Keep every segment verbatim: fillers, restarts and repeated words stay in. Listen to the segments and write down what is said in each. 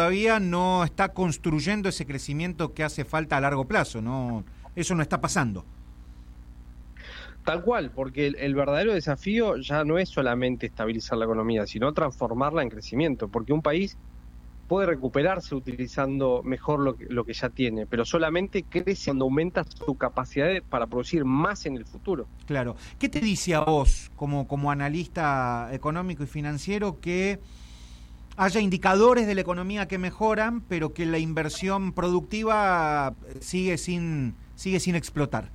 todavía no está construyendo ese crecimiento que hace falta a largo plazo, ¿no? Eso no está pasando. Tal cual, porque el, el verdadero desafío ya no es solamente estabilizar la economía, sino transformarla en crecimiento, porque un país puede recuperarse utilizando mejor lo que, lo que ya tiene, pero solamente crece cuando aumenta su capacidad de, para producir más en el futuro. Claro. ¿Qué te dice a vos, como, como analista económico y financiero, que haya indicadores de la economía que mejoran, pero que la inversión productiva sigue sin, sigue sin explotar?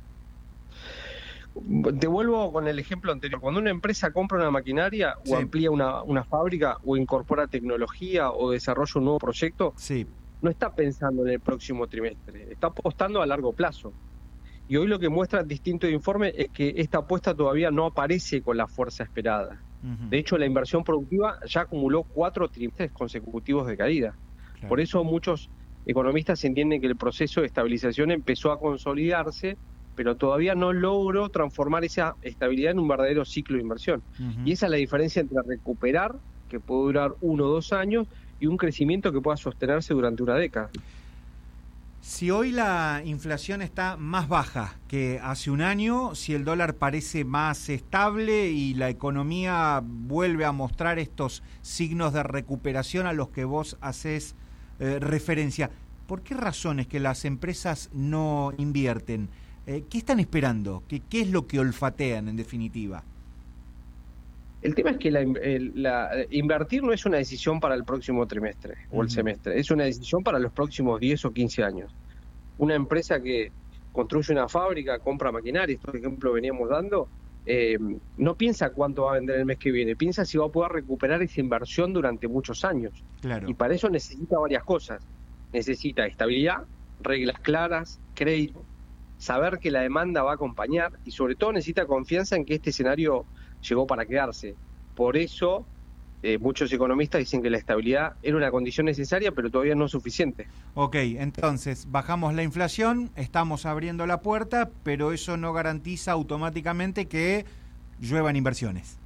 Te vuelvo con el ejemplo anterior. Cuando una empresa compra una maquinaria o sí. amplía una, una fábrica o incorpora tecnología o desarrolla un nuevo proyecto, sí. no está pensando en el próximo trimestre, está apostando a largo plazo. Y hoy lo que muestran distintos informes es que esta apuesta todavía no aparece con la fuerza esperada. Uh-huh. De hecho, la inversión productiva ya acumuló cuatro trimestres consecutivos de caída. Claro. Por eso muchos economistas entienden que el proceso de estabilización empezó a consolidarse, pero todavía no logró transformar esa estabilidad en un verdadero ciclo de inversión. Uh-huh. Y esa es la diferencia entre recuperar, que puede durar uno o dos años, y un crecimiento que pueda sostenerse durante una década. Si hoy la inflación está más baja que hace un año, si el dólar parece más estable y la economía vuelve a mostrar estos signos de recuperación a los que vos hacés eh, referencia, ¿por qué razones que las empresas no invierten? Eh, ¿Qué están esperando? ¿Qué, ¿Qué es lo que olfatean, en definitiva? El tema es que la, el, la, invertir no es una decisión para el próximo trimestre o el uh-huh. semestre, es una decisión para los próximos diez o quince años. Una empresa que construye una fábrica, compra maquinaria, por ejemplo veníamos dando, eh, no piensa cuánto va a vender el mes que viene, piensa si va a poder recuperar esa inversión durante muchos años. Claro. Y para eso necesita varias cosas. Necesita estabilidad, reglas claras, crédito, saber que la demanda va a acompañar y sobre todo necesita confianza en que este escenario llegó para quedarse. Por eso eh, muchos economistas dicen que la estabilidad era una condición necesaria, pero todavía no es suficiente. Ok, entonces bajamos la inflación, estamos abriendo la puerta, pero eso no garantiza automáticamente que lluevan inversiones.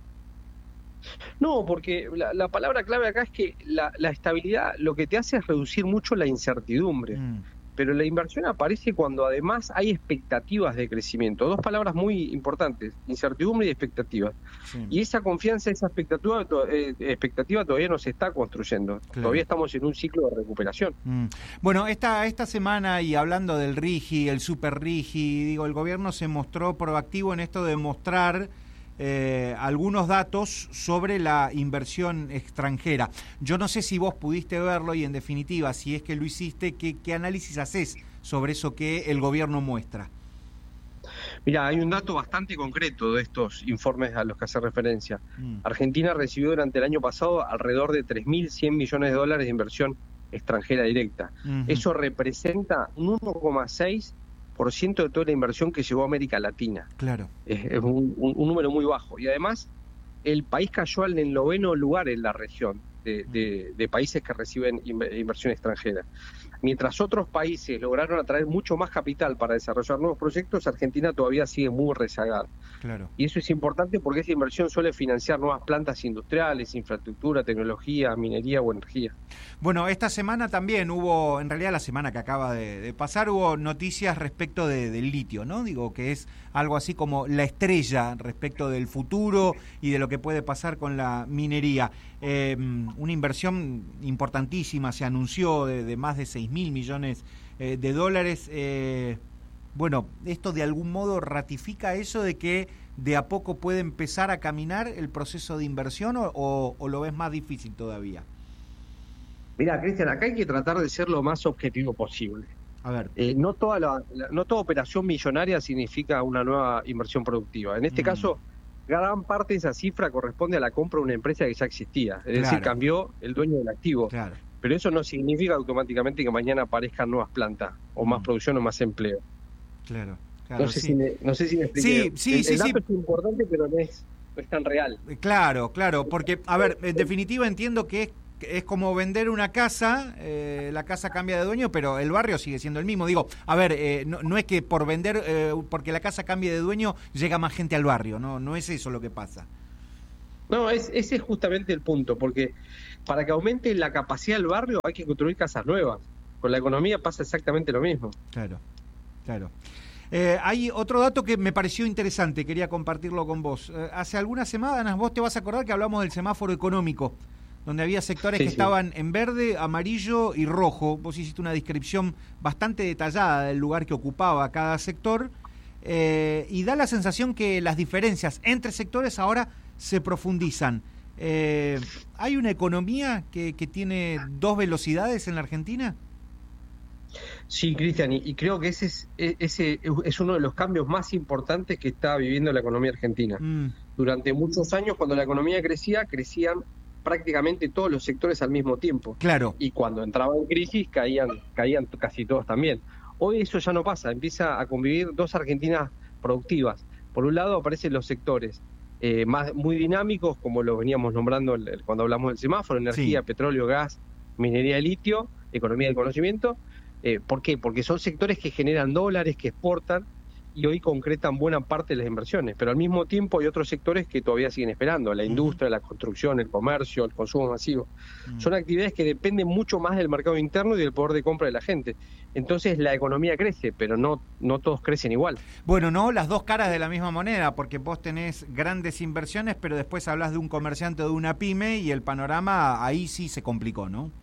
No, porque la, la palabra clave acá es que la, la estabilidad lo que te hace es reducir mucho la incertidumbre. Mm. Pero la inversión aparece cuando además hay expectativas de crecimiento. Dos palabras muy importantes, incertidumbre y expectativas. Sí. Y esa confianza, esa expectativa, eh, expectativa todavía no se está construyendo. Claro. Todavía estamos en un ciclo de recuperación. Mm. Bueno, esta, esta semana, y hablando del RIGI, el super RIGI, digo, el gobierno se mostró proactivo en esto de mostrar Eh, algunos datos sobre la inversión extranjera. Yo no sé si vos pudiste verlo y en definitiva, si es que lo hiciste, ¿qué, qué análisis hacés sobre eso que el gobierno muestra? Mira, hay un dato bastante concreto de estos informes a los que hace referencia. Mm. Argentina recibió durante el año pasado alrededor de tres mil cien millones de dólares de inversión extranjera directa. Uh-huh. Eso representa un uno coma seis por ciento de toda la inversión que llegó a América Latina. Claro. Es, es un, un, un número muy bajo. Y además, el país cayó al noveno lugar en la región de, de, de países que reciben inversión extranjera. Mientras otros países lograron atraer mucho más capital para desarrollar nuevos proyectos, Argentina todavía sigue muy rezagada. Claro. Y eso es importante porque esa inversión suele financiar nuevas plantas industriales, infraestructura, tecnología, minería o energía. Bueno, esta semana también hubo, en realidad la semana que acaba de, de pasar, hubo noticias respecto de, del litio, ¿no? Digo, que es algo así como la estrella respecto del futuro y de lo que puede pasar con la minería. Eh, una inversión importantísima se anunció de, de más de seis mil millones eh, de dólares. Eh, bueno, ¿esto de algún modo ratifica eso de que de a poco puede empezar a caminar el proceso de inversión o, o, o lo ves más difícil todavía? Mira, Cristian, acá hay que tratar de ser lo más objetivo posible. A ver. Eh, no toda la, la, no toda operación millonaria significa una nueva inversión productiva. En este mm. caso, gran parte de esa cifra corresponde a la compra de una empresa que ya existía. Es claro. decir, cambió el dueño del activo. Claro. Pero eso no significa automáticamente que mañana aparezcan nuevas plantas, o más mm. producción o más empleo. Claro. Claro, no, sé sí. si me, no sé si me expliqué. Sí, sí, el, sí. el dato sí. es importante, pero no es, no es tan real. Claro, claro, porque, a ver, en definitiva entiendo que es, es como vender una casa, eh, la casa cambia de dueño, pero el barrio sigue siendo el mismo. Digo, a ver, eh, no, no es que por vender, eh, porque la casa cambie de dueño, llega más gente al barrio, no, no es eso lo que pasa. No, es, ese es justamente el punto, porque para que aumente la capacidad del barrio hay que construir casas nuevas. Con la economía pasa exactamente lo mismo. Claro, claro. Eh, hay otro dato que me pareció interesante, quería compartirlo con vos. Eh, hace algunas semanas vos te vas a acordar que hablamos del semáforo económico, donde había sectores sí, que sí. estaban en verde, amarillo y rojo. Vos hiciste una descripción bastante detallada del lugar que ocupaba cada sector, eh, y da la sensación que las diferencias entre sectores ahora se profundizan. Eh, ¿Hay una economía que, que tiene dos velocidades en la Argentina? Sí, Cristian, y, y creo que ese es, ese es uno de los cambios más importantes que está viviendo la economía argentina. Mm. Durante muchos años, cuando la economía crecía, crecían prácticamente todos los sectores al mismo tiempo. Claro. Y cuando entraba en crisis, caían, caían casi todos también. Hoy eso ya no pasa, empieza a convivir dos Argentinas productivas. Por un lado aparecen los sectores eh, más muy dinámicos, como lo veníamos nombrando el, el, cuando hablamos del semáforo, energía, sí. petróleo, gas, minería de litio, economía del conocimiento. Eh, ¿Por qué? Porque son sectores que generan dólares, que exportan y hoy concretan buena parte de las inversiones, pero al mismo tiempo hay otros sectores que todavía siguen esperando, la industria, la construcción, el comercio, el consumo masivo. Uh-huh. Son actividades que dependen mucho más del mercado interno y del poder de compra de la gente. Entonces la economía crece, pero no, no todos crecen igual. Bueno, no las dos caras de la misma moneda, porque vos tenés grandes inversiones, pero después hablas de un comerciante o de una pyme y el panorama ahí sí se complicó, ¿no?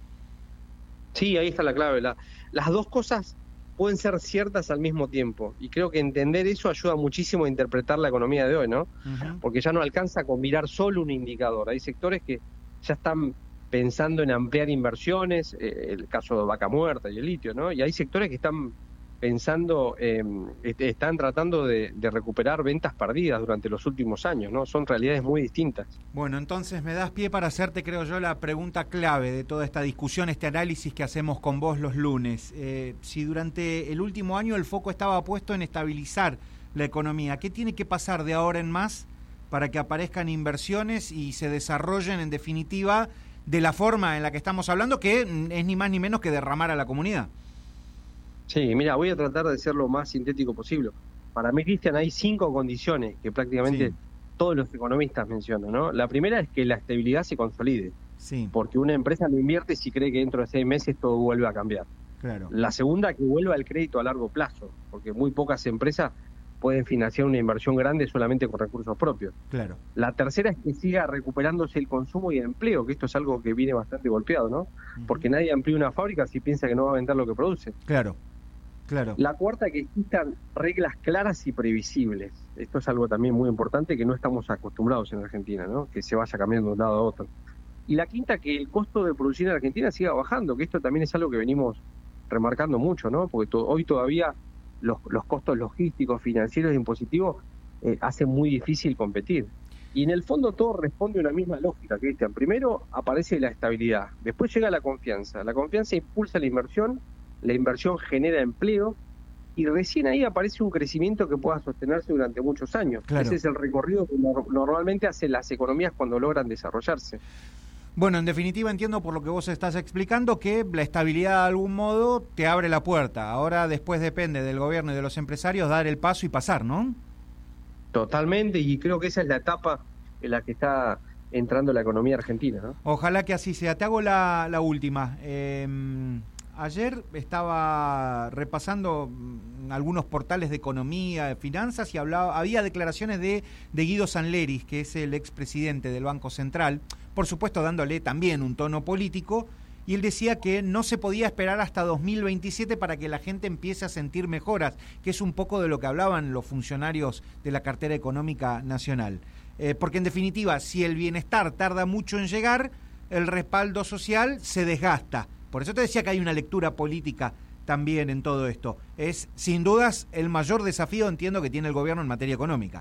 Sí, ahí está la clave. La, las dos cosas pueden ser ciertas al mismo tiempo. Y creo que entender eso ayuda muchísimo a interpretar la economía de hoy, ¿no? Uh-huh. Porque ya no alcanza con mirar solo un indicador. Hay sectores que ya están pensando en ampliar inversiones, eh, el caso de Vaca Muerta y el litio, ¿no? Y hay sectores que están pensando, eh, están tratando de, de recuperar ventas perdidas durante los últimos años, ¿no? Son realidades muy distintas. Bueno, entonces me das pie para hacerte, creo yo, la pregunta clave de toda esta discusión, este análisis que hacemos con vos los lunes. Eh, si durante el último año el foco estaba puesto en estabilizar la economía, ¿qué tiene que pasar de ahora en más para que aparezcan inversiones y se desarrollen, en definitiva, de la forma en la que estamos hablando, que es ni más ni menos que derramar a la comunidad? Sí, mira, voy a tratar de ser lo más sintético posible. Para mí, Cristian, hay cinco condiciones que prácticamente sí. todos los economistas mencionan, ¿no? La primera es que la estabilidad se consolide, sí. porque una empresa no invierte si cree que dentro de seis meses todo vuelve a cambiar. Claro. La segunda, que vuelva el crédito a largo plazo, porque muy pocas empresas pueden financiar una inversión grande solamente con recursos propios. Claro. La tercera es que siga recuperándose el consumo y el empleo, que esto es algo que viene bastante golpeado, ¿no? Uh-huh. Porque nadie amplía una fábrica si piensa que no va a vender lo que produce. Claro. Claro. La cuarta, que existan reglas claras y previsibles. Esto es algo también muy importante que no estamos acostumbrados en Argentina, ¿no? Que se vaya cambiando de un lado a otro. Y la quinta, que el costo de producir en Argentina siga bajando, que esto también es algo que venimos remarcando mucho, ¿no? Porque to- hoy todavía los, los costos logísticos, financieros e impositivos eh, hacen muy difícil competir. Y en el fondo todo responde a una misma lógica, Cristian. Primero aparece la estabilidad, después llega la confianza. La confianza impulsa la inversión, la inversión genera empleo y recién ahí aparece un crecimiento que pueda sostenerse durante muchos años. Claro. Ese es el recorrido que no, normalmente hacen las economías cuando logran desarrollarse. Bueno, en definitiva entiendo por lo que vos estás explicando que la estabilidad de algún modo te abre la puerta. Ahora después depende del gobierno y de los empresarios dar el paso y pasar, ¿no? Totalmente, y creo que esa es la etapa en la que está entrando la economía argentina, ¿no? Ojalá que así sea. Te hago la, la última. Eh, Ayer estaba repasando algunos portales de economía, de finanzas, y hablaba, había declaraciones de, de Guido Sanleris, que es el expresidente del Banco Central, por supuesto dándole también un tono político, y él decía que no se podía esperar hasta dos mil veintisiete para que la gente empiece a sentir mejoras, que es un poco de lo que hablaban los funcionarios de la cartera económica nacional. Eh, porque en definitiva, si el bienestar tarda mucho en llegar, el respaldo social se desgasta. Por eso te decía que hay una lectura política también en todo esto. Es, sin dudas, el mayor desafío, entiendo, que tiene el gobierno en materia económica.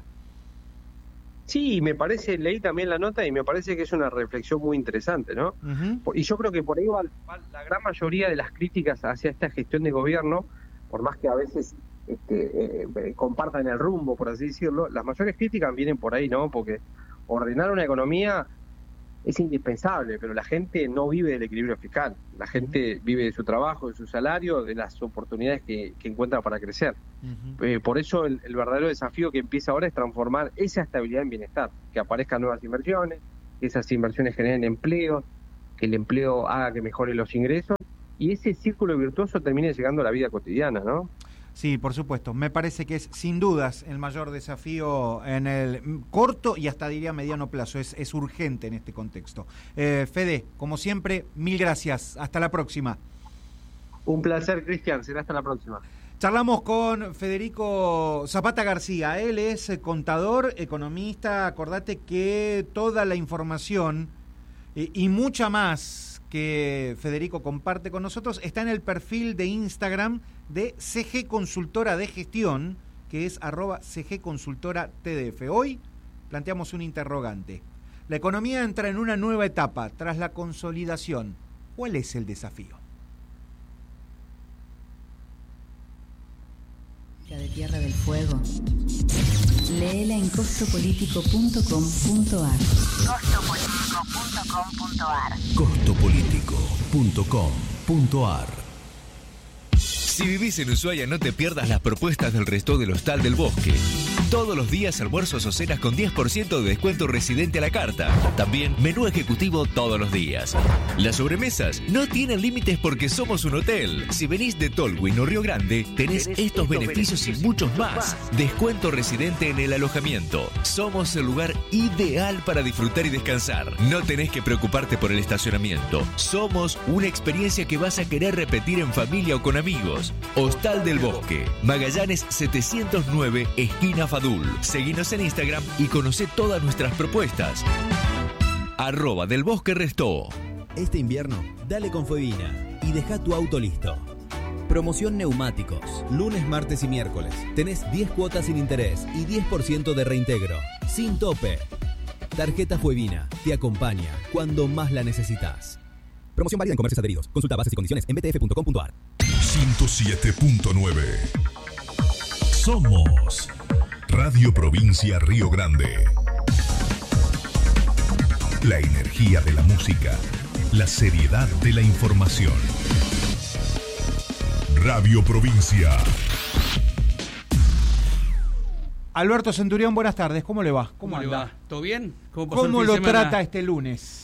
Sí, me parece, leí también la nota y me parece que es una reflexión muy interesante, ¿no? Uh-huh. Y yo creo que por ahí va, va la gran mayoría de las críticas hacia esta gestión de gobierno, por más que a veces este, eh, compartan el rumbo, por así decirlo, las mayores críticas vienen por ahí, ¿no? Porque ordenar una economía es indispensable, pero la gente no vive del equilibrio fiscal. La gente vive de su trabajo, de su salario, de las oportunidades que, que encuentra para crecer. Uh-huh. Eh, por eso el, el verdadero desafío que empieza ahora es transformar esa estabilidad en bienestar, que aparezcan nuevas inversiones, que esas inversiones generen empleo, que el empleo haga que mejore los ingresos, y ese círculo virtuoso termine llegando a la vida cotidiana, ¿no? Sí, por supuesto. Me parece que es sin dudas el mayor desafío en el corto y hasta diría mediano plazo. Es, es urgente en este contexto. Eh, Fede, como siempre, mil gracias. Hasta la próxima. Un placer, Cristian. Será hasta la próxima. Charlamos con Federico Zapata García. Él es contador, economista. Acordate que toda la información eh, y mucha más que Federico comparte con nosotros está en el perfil de Instagram de C G Consultora de Gestión, que es arroba C G Consultora T D F. Hoy planteamos un interrogante. La economía entra en una nueva etapa tras la consolidación. ¿Cuál es el desafío? De Tierra del Fuego. Léela en costo político punto com punto a r. costo político punto com punto a r. costo político punto com punto a r. Si vivís en Ushuaia, no te pierdas las propuestas del Resto del Hostal del Bosque. Todos los días almuerzos o cenas con diez por ciento de descuento residente a la carta. También menú ejecutivo todos los días. Las sobremesas no tienen límites porque somos un hotel. Si venís de Tolwyn o Río Grande, tenés, tenés estos, estos beneficios, beneficios y muchos más. más. Descuento residente en el alojamiento. Somos el lugar ideal para disfrutar y descansar. No tenés que preocuparte por el estacionamiento. Somos una experiencia que vas a querer repetir en familia o con amigos. Hostal del Bosque, Magallanes setecientos nueve, esquina Fadul. Seguinos en Instagram y conocé todas nuestras propuestas. Arroba del Bosque Restó. Este invierno, dale con Fuevina y deja tu auto listo. Promoción neumáticos. Lunes, martes y miércoles. Tenés diez cuotas sin interés y diez por ciento de reintegro. Sin tope. Tarjeta Fuevina te acompaña cuando más la necesitas. Promoción válida en comercios adheridos. Consulta bases y condiciones en b t f punto com punto a r. ciento siete punto nueve. Somos Radio Provincia Río Grande. La energía de la música, la seriedad de la información. Radio Provincia. Alberto Centurión, buenas tardes. ¿Cómo le va? ¿Cómo, ¿Cómo le va? ¿Todo bien? ¿Cómo, ¿Cómo lo trata este lunes?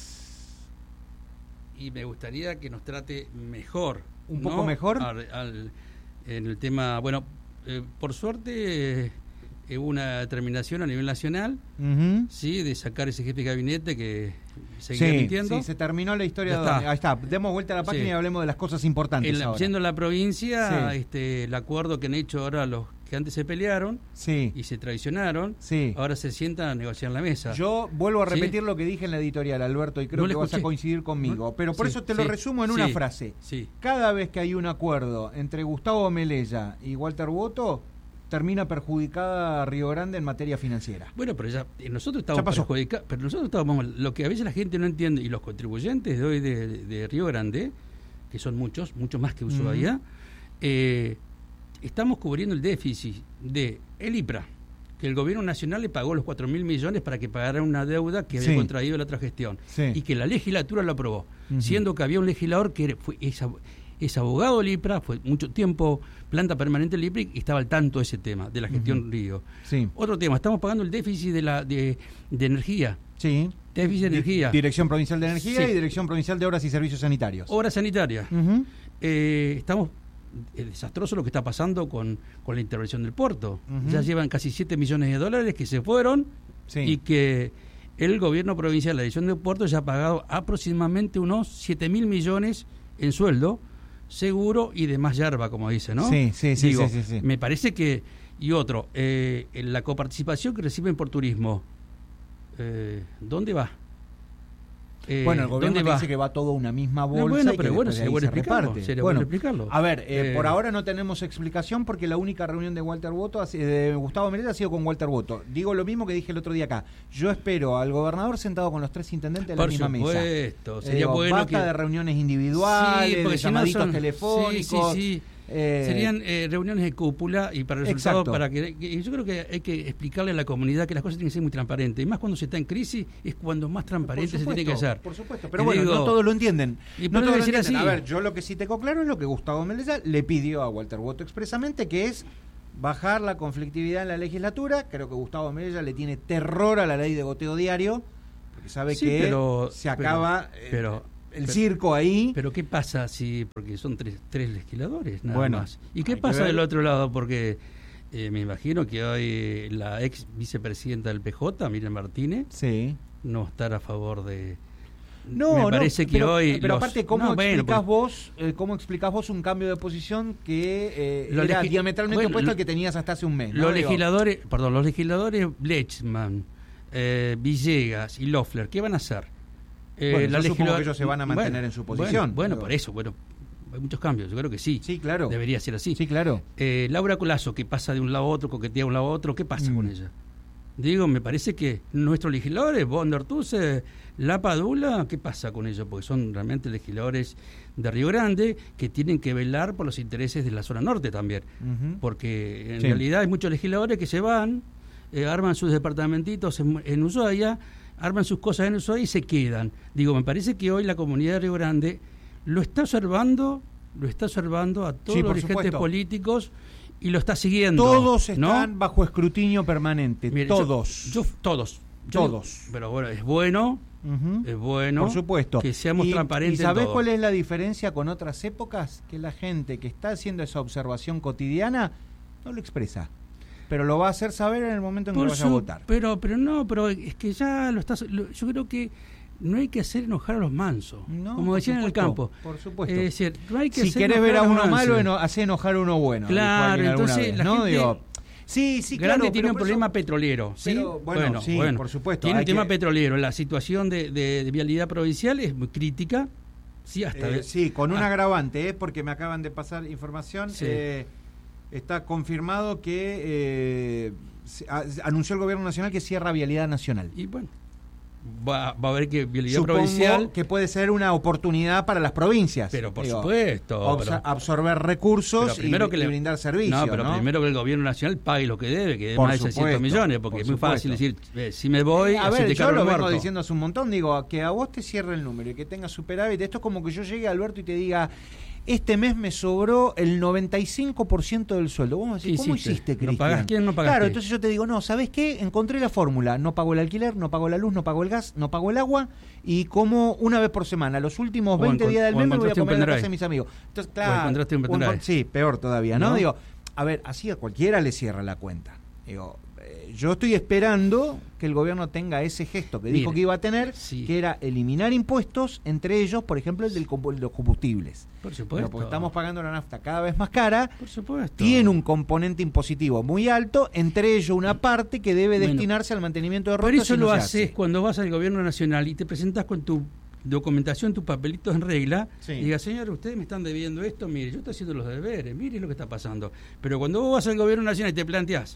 Y me gustaría que nos trate mejor. ¿Un ¿no? poco mejor? Al, al, en el tema, bueno, eh, por suerte eh, hubo una determinación a nivel nacional, uh-huh. sí, de sacar ese jefe de gabinete que seguía sí, mintiendo. Sí, se terminó la historia. De, ahí está, demos vuelta a la página sí. y hablemos de las cosas importantes el, ahora. Siendo la provincia, sí. este, el acuerdo que han hecho ahora los que antes se pelearon sí. y se traicionaron, sí. ahora se sientan a negociar en la mesa. Yo vuelvo a repetir ¿sí? lo que dije en la editorial, Alberto, y creo no que escuché. vas a coincidir conmigo. ¿No? Pero por sí, eso te sí, lo resumo en sí, una frase. Sí. Cada vez que hay un acuerdo entre Gustavo Melella y Walter Boto, termina perjudicada a Río Grande en materia financiera. Bueno, pero ya nosotros estamos perjudicados, pero nosotros estamos, lo que a veces la gente no entiende, y los contribuyentes de hoy de, de, de Río Grande, que son muchos, muchos más que Ushuaia, uh-huh. eh, estamos cubriendo el déficit de el I P R A, que el gobierno nacional le pagó los cuatro mil millones para que pagara una deuda que había sí. contraído la otra gestión, sí. y que la legislatura lo aprobó, uh-huh. siendo que había un legislador que fue esa es abogado del I P R A, fue mucho tiempo planta permanente del I P R A y estaba al tanto de ese tema, de la gestión uh-huh. Río. Sí. Otro tema, estamos pagando el déficit de la de, de energía. Sí. Déficit de energía. Dirección Provincial de Energía sí. y Dirección Provincial de Obras y Servicios Sanitarios. Obras sanitarias. Uh-huh. Eh, estamos... Es desastroso lo que está pasando con, con la intervención del puerto. Uh-huh. Ya llevan casi siete millones de dólares que se fueron sí. y que el gobierno provincial, la dirección del puerto, ya ha pagado aproximadamente unos siete mil millones en sueldo, seguro y demás yerba, como dice, ¿no? Sí, sí, sí. Digo, sí, sí, sí. Me parece que... Y otro, eh, la coparticipación que reciben por turismo, eh, ¿dónde va? Eh, bueno, el gobierno dice que va todo a una misma bolsa. No, bueno, y pero que bueno, sería bueno se explicarlo. reparte. Sería bueno, bueno explicarlo. A ver, eh, eh, por ahora no tenemos explicación porque la única reunión de Walter Boto, de Gustavo Melella, ha sido con Walter Boto. Digo lo mismo que dije el otro día acá. Yo espero al gobernador sentado con los tres intendentes en la misma mesa. Por supuesto. Sería eh, digo, bueno basta que... de reuniones individuales, sí, de si llamaditos no son... telefónicos. Sí, sí, sí. Eh, Serían eh, reuniones de cúpula y para el resultado, exacto. para que, que yo creo que hay que explicarle a la comunidad que las cosas tienen que ser muy transparentes, y más cuando se está en crisis es cuando más transparente se tiene que hacer. Por supuesto, pero y bueno, digo, no todos lo entienden. Y no todos lo entienden. Así. A ver, yo lo que sí tengo claro es lo que Gustavo Melella le pidió a Walter Boto expresamente, que es bajar la conflictividad en la legislatura. Creo que Gustavo Melella le tiene terror a la ley de goteo diario, porque sabe sí, que pero, se acaba... Pero, pero el pero, circo ahí. Pero ¿qué pasa si, porque son tres, tres legisladores nada bueno, más? ¿Y qué pasa del otro lado? Porque eh, me imagino que hoy la ex vicepresidenta del P J, Miriam Martínez, sí. no estará a favor de... No, me parece no, que pero, hoy... Pero los, aparte, ¿cómo, no, explicás bueno, vos, eh, ¿cómo explicás vos un cambio de posición que eh, era legi- diametralmente bueno, opuesto lo, al que tenías hasta hace un mes? ¿no? Los Digo, legisladores, perdón, los legisladores Lechman, eh, Villegas y Loeffler, ¿qué van a hacer? Eh, bueno, la yo supongo legisla- que ellos se van a mantener bueno, en su posición. Bueno, bueno por eso, bueno, hay muchos cambios, yo creo que sí. Sí, claro. Debería ser así. Sí, claro. Eh, Laura Colazo, que pasa de un lado a otro, coquetea de un lado a otro, ¿qué pasa mm. con ella? Digo, me parece que nuestros legisladores, Bondertuse, La Padula, ¿qué pasa con ellos? Porque son realmente legisladores de Río Grande que tienen que velar por los intereses de la zona norte también. Uh-huh. Porque en sí. realidad hay muchos legisladores que se van, eh, arman sus departamentitos en, en Ushuaia, arman sus cosas en Ushuaia y se quedan. Digo, me parece que hoy la comunidad de Río Grande lo está observando, lo está observando a todos sí, los dirigentes supuesto. políticos y lo está siguiendo. Todos están ¿no? bajo escrutinio permanente. Mire, todos. Yo, yo, todos. Yo todos. Digo, pero bueno, es bueno. Uh-huh. Es bueno. Por supuesto. Que seamos y, transparentes. ¿Y sabés en todo. cuál es la diferencia con otras épocas? Que la gente que está haciendo esa observación cotidiana no lo expresa. Pero lo va a hacer saber en el momento en que vaya su, a votar. Pero, pero no, pero es que ya lo estás. Lo, yo creo que no hay que hacer enojar a los mansos, no, como decían en el campo. Por supuesto. Es decir, no hay que si hacer querés ver a uno manso. malo, eno, hace enojar a uno bueno. Claro, entonces vez, la ¿no? gente Digo, sí, sí, Grande claro, tiene un problema eso, petrolero, ¿sí? Pero, bueno, bueno, sí, bueno, por supuesto. Tiene un tema que... petrolero. La situación de, de, de vialidad provincial es muy crítica. Sí, hasta eh, sí, con un ah. agravante, ¿eh? Porque me acaban de pasar información. Sí. Eh, está confirmado que eh, se, a, anunció el gobierno nacional que cierra vialidad nacional. Y bueno, va, va a haber que vialidad Supongo provincial, que puede ser una oportunidad para las provincias. Pero por digo, supuesto. Pero, absorber recursos y, que le, y brindar servicios. No, pero ¿no? primero que el gobierno nacional pague lo que debe, que dé por más de seiscientos millones, porque es muy supuesto. fácil decir, eh, si me voy, eh, a ver, yo lo vengo muerto. diciendo hace un montón, digo, que a vos te cierre el número y que tengas superávit. Esto es como que yo llegue, Alberto, y te diga, este mes me sobró el noventa y cinco por ciento del sueldo. Vos me decís, ¿cómo hiciste, Cristian? ¿No pagás quién no pagaste? Claro, entonces yo te digo, no, ¿sabés qué? Encontré la fórmula. No pago el alquiler, no pago la luz, no pago el gas, no pago el agua y como una vez por semana. Los últimos veinte días del mes me voy a comer en la casa de mis amigos. Entonces, claro. Un un, sí, peor todavía, ¿no? ¿no? Digo, a ver, así a cualquiera le cierra la cuenta. Digo, eh, yo estoy esperando que el gobierno tenga ese gesto que Mire, dijo que iba a tener, sí. que era eliminar impuestos, entre ellos, por ejemplo, el de los combustibles. Por supuesto. Pero porque estamos pagando la nafta cada vez más cara. Por supuesto. Tiene un componente impositivo muy alto, entre ellos una parte que debe bueno, destinarse al mantenimiento de rutas. Por eso no lo se haces hace. Cuando vas al gobierno nacional y te presentas con tu documentación, tus papelitos en regla, sí. y digas, señor, ustedes me están debiendo esto, mire, yo estoy haciendo los deberes, mire lo que está pasando. Pero cuando vos vas al gobierno nacional y te planteás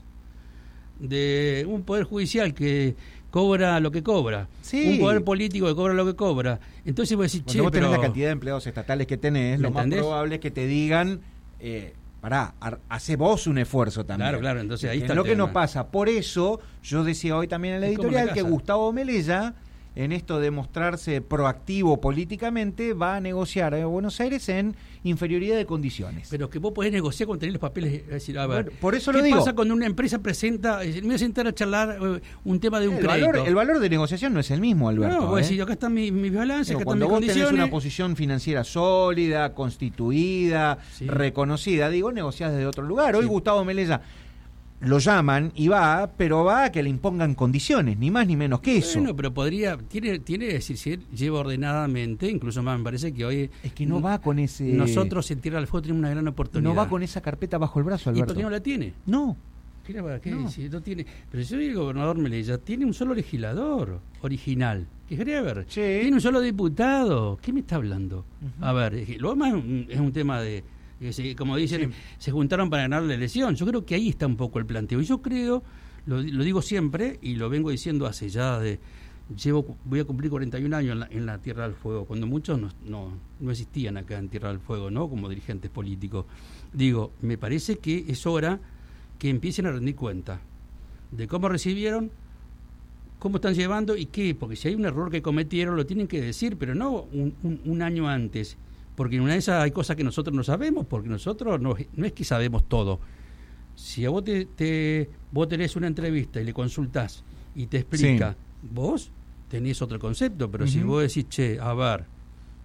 de un poder judicial que cobra lo que cobra, sí. un poder político que cobra lo que cobra, entonces vos decís, che, vos pero... tenés la cantidad de empleados estatales que tenés, lo entendés? más probable es que te digan, eh, pará, hace vos un esfuerzo también. Claro, claro, entonces ahí es está lo el que tema. no pasa. Por eso yo decía hoy también en la editorial que Gustavo Melella, en esto de mostrarse proactivo políticamente, va a negociar a Buenos Aires en inferioridad de condiciones. Pero que vos podés negociar con tener los papeles, es decir, a ver, bueno, por eso ¿qué lo digo? pasa cuando una empresa presenta, me voy a sentar a charlar uh, un tema de un el crédito? Valor, el valor de negociación no es el mismo, Alberto. No, vos ¿eh? decís, acá están mis mi balances, acá cuando están mis vos condiciones. tenés una posición financiera sólida, constituida, sí. reconocida, digo, negociás desde otro lugar. Hoy sí. Gustavo Melella lo llaman y va, pero va a que le impongan condiciones, ni más ni menos que eso. Bueno, pero podría, tiene, tiene que decir, si él lleva ordenadamente, incluso más me parece que hoy... Es que no va con ese... Nosotros en Tierra del Fuego tenemos una gran oportunidad. No va con esa carpeta bajo el brazo, Alberto. ¿Y por qué no la tiene? No. ¿Qué, qué no. Si no tiene? Pero yo el gobernador Melella tiene un solo legislador original, que es Greber. Sí. Tiene un solo diputado. ¿Qué me está hablando? Uh-huh. A ver, lo demás es un tema de... como dicen, sí. se juntaron para ganar la elección. Yo creo que ahí está un poco el planteo. Y yo creo, lo, lo digo siempre, y lo vengo diciendo hace ya de... llevo Voy a cumplir cuarenta y un años en la, en la Tierra del Fuego, cuando muchos no, no, no existían acá en Tierra del Fuego, ¿no? Como dirigentes políticos. Digo, me parece que es hora que empiecen a rendir cuenta de cómo recibieron, cómo están llevando y qué. Porque si hay un error que cometieron, lo tienen que decir, pero no un, un, un año antes. Porque en una de esas hay cosas que nosotros no sabemos, porque nosotros no, no es que sabemos todo. Si a vos, te, te, vos tenés una entrevista y le consultás y te explica, sí. vos tenés otro concepto, pero uh-huh. si vos decís, che, a ver,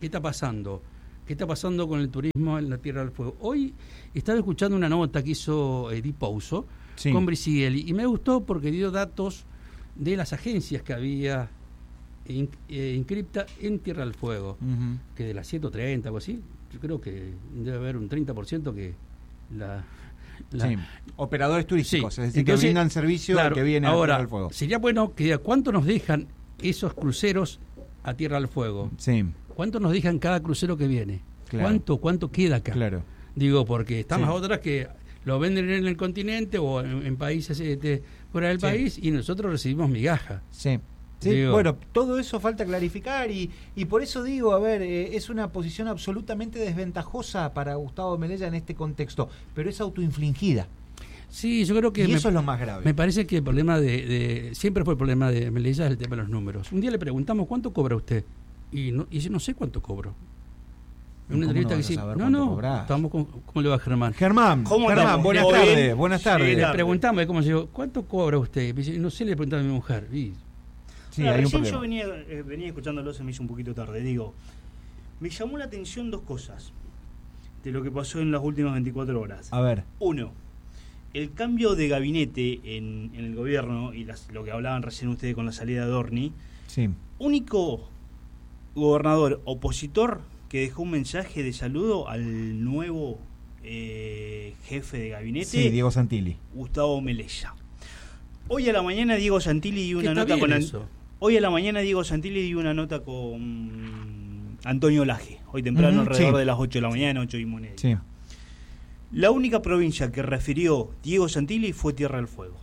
¿Qué está pasando? ¿Qué está pasando con el turismo en la Tierra del Fuego? Hoy estaba escuchando una nota que hizo Edith Pouso sí. con Brisighella y me gustó porque dio datos de las agencias que había in, eh, inscripta en Tierra del Fuego, uh-huh. que de las ciento treinta o así, yo creo que debe haber un treinta por ciento que la... la sí. Operadores turísticos, sí. es decir, Entonces, que brindan servicio claro, que viene ahora, a Tierra del Fuego. Sería bueno que diga cuánto nos dejan esos cruceros a Tierra del Fuego. Sí. ¿Cuánto nos dejan cada crucero que viene? Claro. ¿Cuánto cuánto queda acá? Claro. Digo, porque estamos sí. a otras que lo venden en el continente o en, en países este, fuera del sí. país y nosotros recibimos migaja. Sí. Sí, digo, bueno, todo eso falta clarificar y, y por eso digo, a ver, eh, es una posición absolutamente desventajosa para Gustavo Melella en este contexto, pero es autoinfligida. Sí, yo creo que... Y me, eso es lo más grave. Me parece que el problema de, de... Siempre fue el problema de Melella el tema de los números. Un día le preguntamos, ¿cuánto cobra usted? Y no, y yo no sé cuánto cobro. En una entrevista no que sí. No, no, cobrás? Estamos con, ¿cómo le va Germán? Germán, ¿Cómo Germán, buenas ¿Cómo tardes, bien? buenas Sí, tardes. le preguntamos, ¿cómo se dijo? ¿Cuánto cobra usted? Y me dice, no sé, le preguntaba a mi mujer. Y, sí, Ahora, hay recién un yo venía, eh, venía escuchándolo, se me hizo un poquito tarde. Digo, me llamó la atención dos cosas de lo que pasó en las últimas veinticuatro horas. A ver. Uno, el cambio de gabinete en, en el gobierno y las, lo que hablaban recién ustedes con la salida de Dorni. Sí. Único gobernador opositor que dejó un mensaje de saludo al nuevo eh, jefe de gabinete. Sí, Diego Santilli. Gustavo Melella. Hoy a la mañana Diego Santilli dio una nota con eso? Hoy a la mañana Diego Santilli dio una nota con Antonio Laje. Hoy temprano, uh-huh, alrededor sí. de las ocho de la mañana, ocho y moneda. Sí. La única provincia que refirió Diego Santilli fue Tierra del Fuego.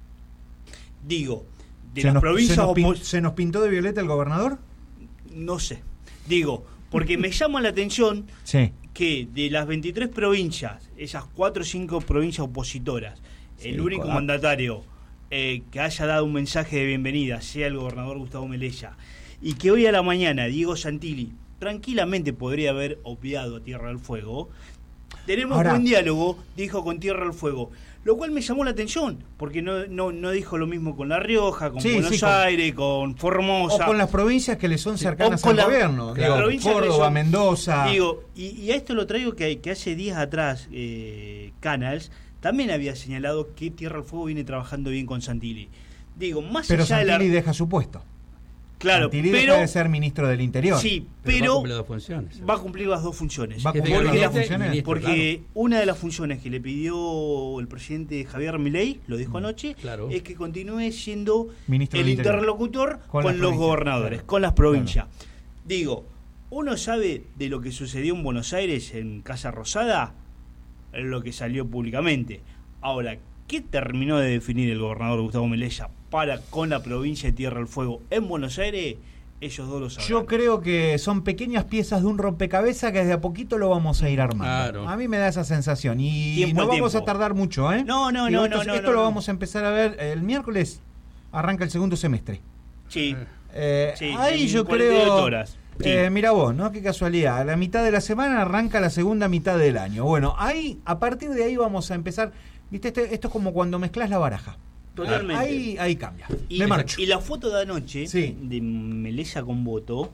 Digo, de ¿Se las nos, provincias... ¿se nos, pin, opos- ¿Se nos pintó de violeta el gobernador? No sé. Digo, porque me llama la atención sí. que de las veintitrés provincias, esas cuatro o cinco provincias opositoras, sí, el único claro. mandatario eh, que haya dado un mensaje de bienvenida sea el gobernador Gustavo Melella, y que hoy a la mañana Diego Santilli tranquilamente podría haber obviado a Tierra del Fuego. Tenemos Ahora, buen diálogo, dijo con Tierra del Fuego, lo cual me llamó la atención, porque no no, no dijo lo mismo con La Rioja, con sí, Buenos sí, Aires, con, con Formosa. O con las provincias que le son cercanas sí, al la, gobierno. Digo, Córdoba, son, Mendoza. Digo, y, y a esto lo traigo que, que hace días atrás, eh, Canals también había señalado que Tierra del Fuego viene trabajando bien con Santilli. Digo, más pero allá Santilli de la... deja su puesto. Claro, Santilli pero deja de ser ministro del Interior. Sí, pero, pero va a cumplir las dos funciones. Va a cumplir las dos funciones. Va a cumplir porque las dos funciones. Ministro, porque claro. una de las funciones que le pidió el presidente Javier Milei, lo dijo anoche, claro. es que continúe siendo ministro el Interior. interlocutor con, con los gobernadores, claro. con las provincias. Claro. Digo, uno sabe de lo que sucedió en Buenos Aires, en Casa Rosada, lo que salió públicamente. Ahora, ¿qué terminó de definir el gobernador Gustavo Melella para con la provincia de Tierra del Fuego en Buenos Aires? Ellos dos lo sabrán. Yo creo que son pequeñas piezas de un rompecabezas que desde a poquito lo vamos a ir armando. Claro. A mí me da esa sensación. Y tiempo no vamos tiempo. a tardar mucho, ¿eh? No, no, Digo, no, esto, no, no. Esto no, lo no. vamos a empezar a ver el miércoles. Arranca el segundo semestre. Sí. Eh, sí ahí yo creo. Horas. Sí. Eh, mira vos, ¿no? Qué casualidad. A la mitad de la semana arranca la segunda mitad del año. Bueno, ahí, a partir de ahí vamos a empezar. Viste, este, esto es como cuando mezclas la baraja. Totalmente. Ahí, ahí cambia. Y, Me marcho. Y la foto de anoche sí. de Melella con voto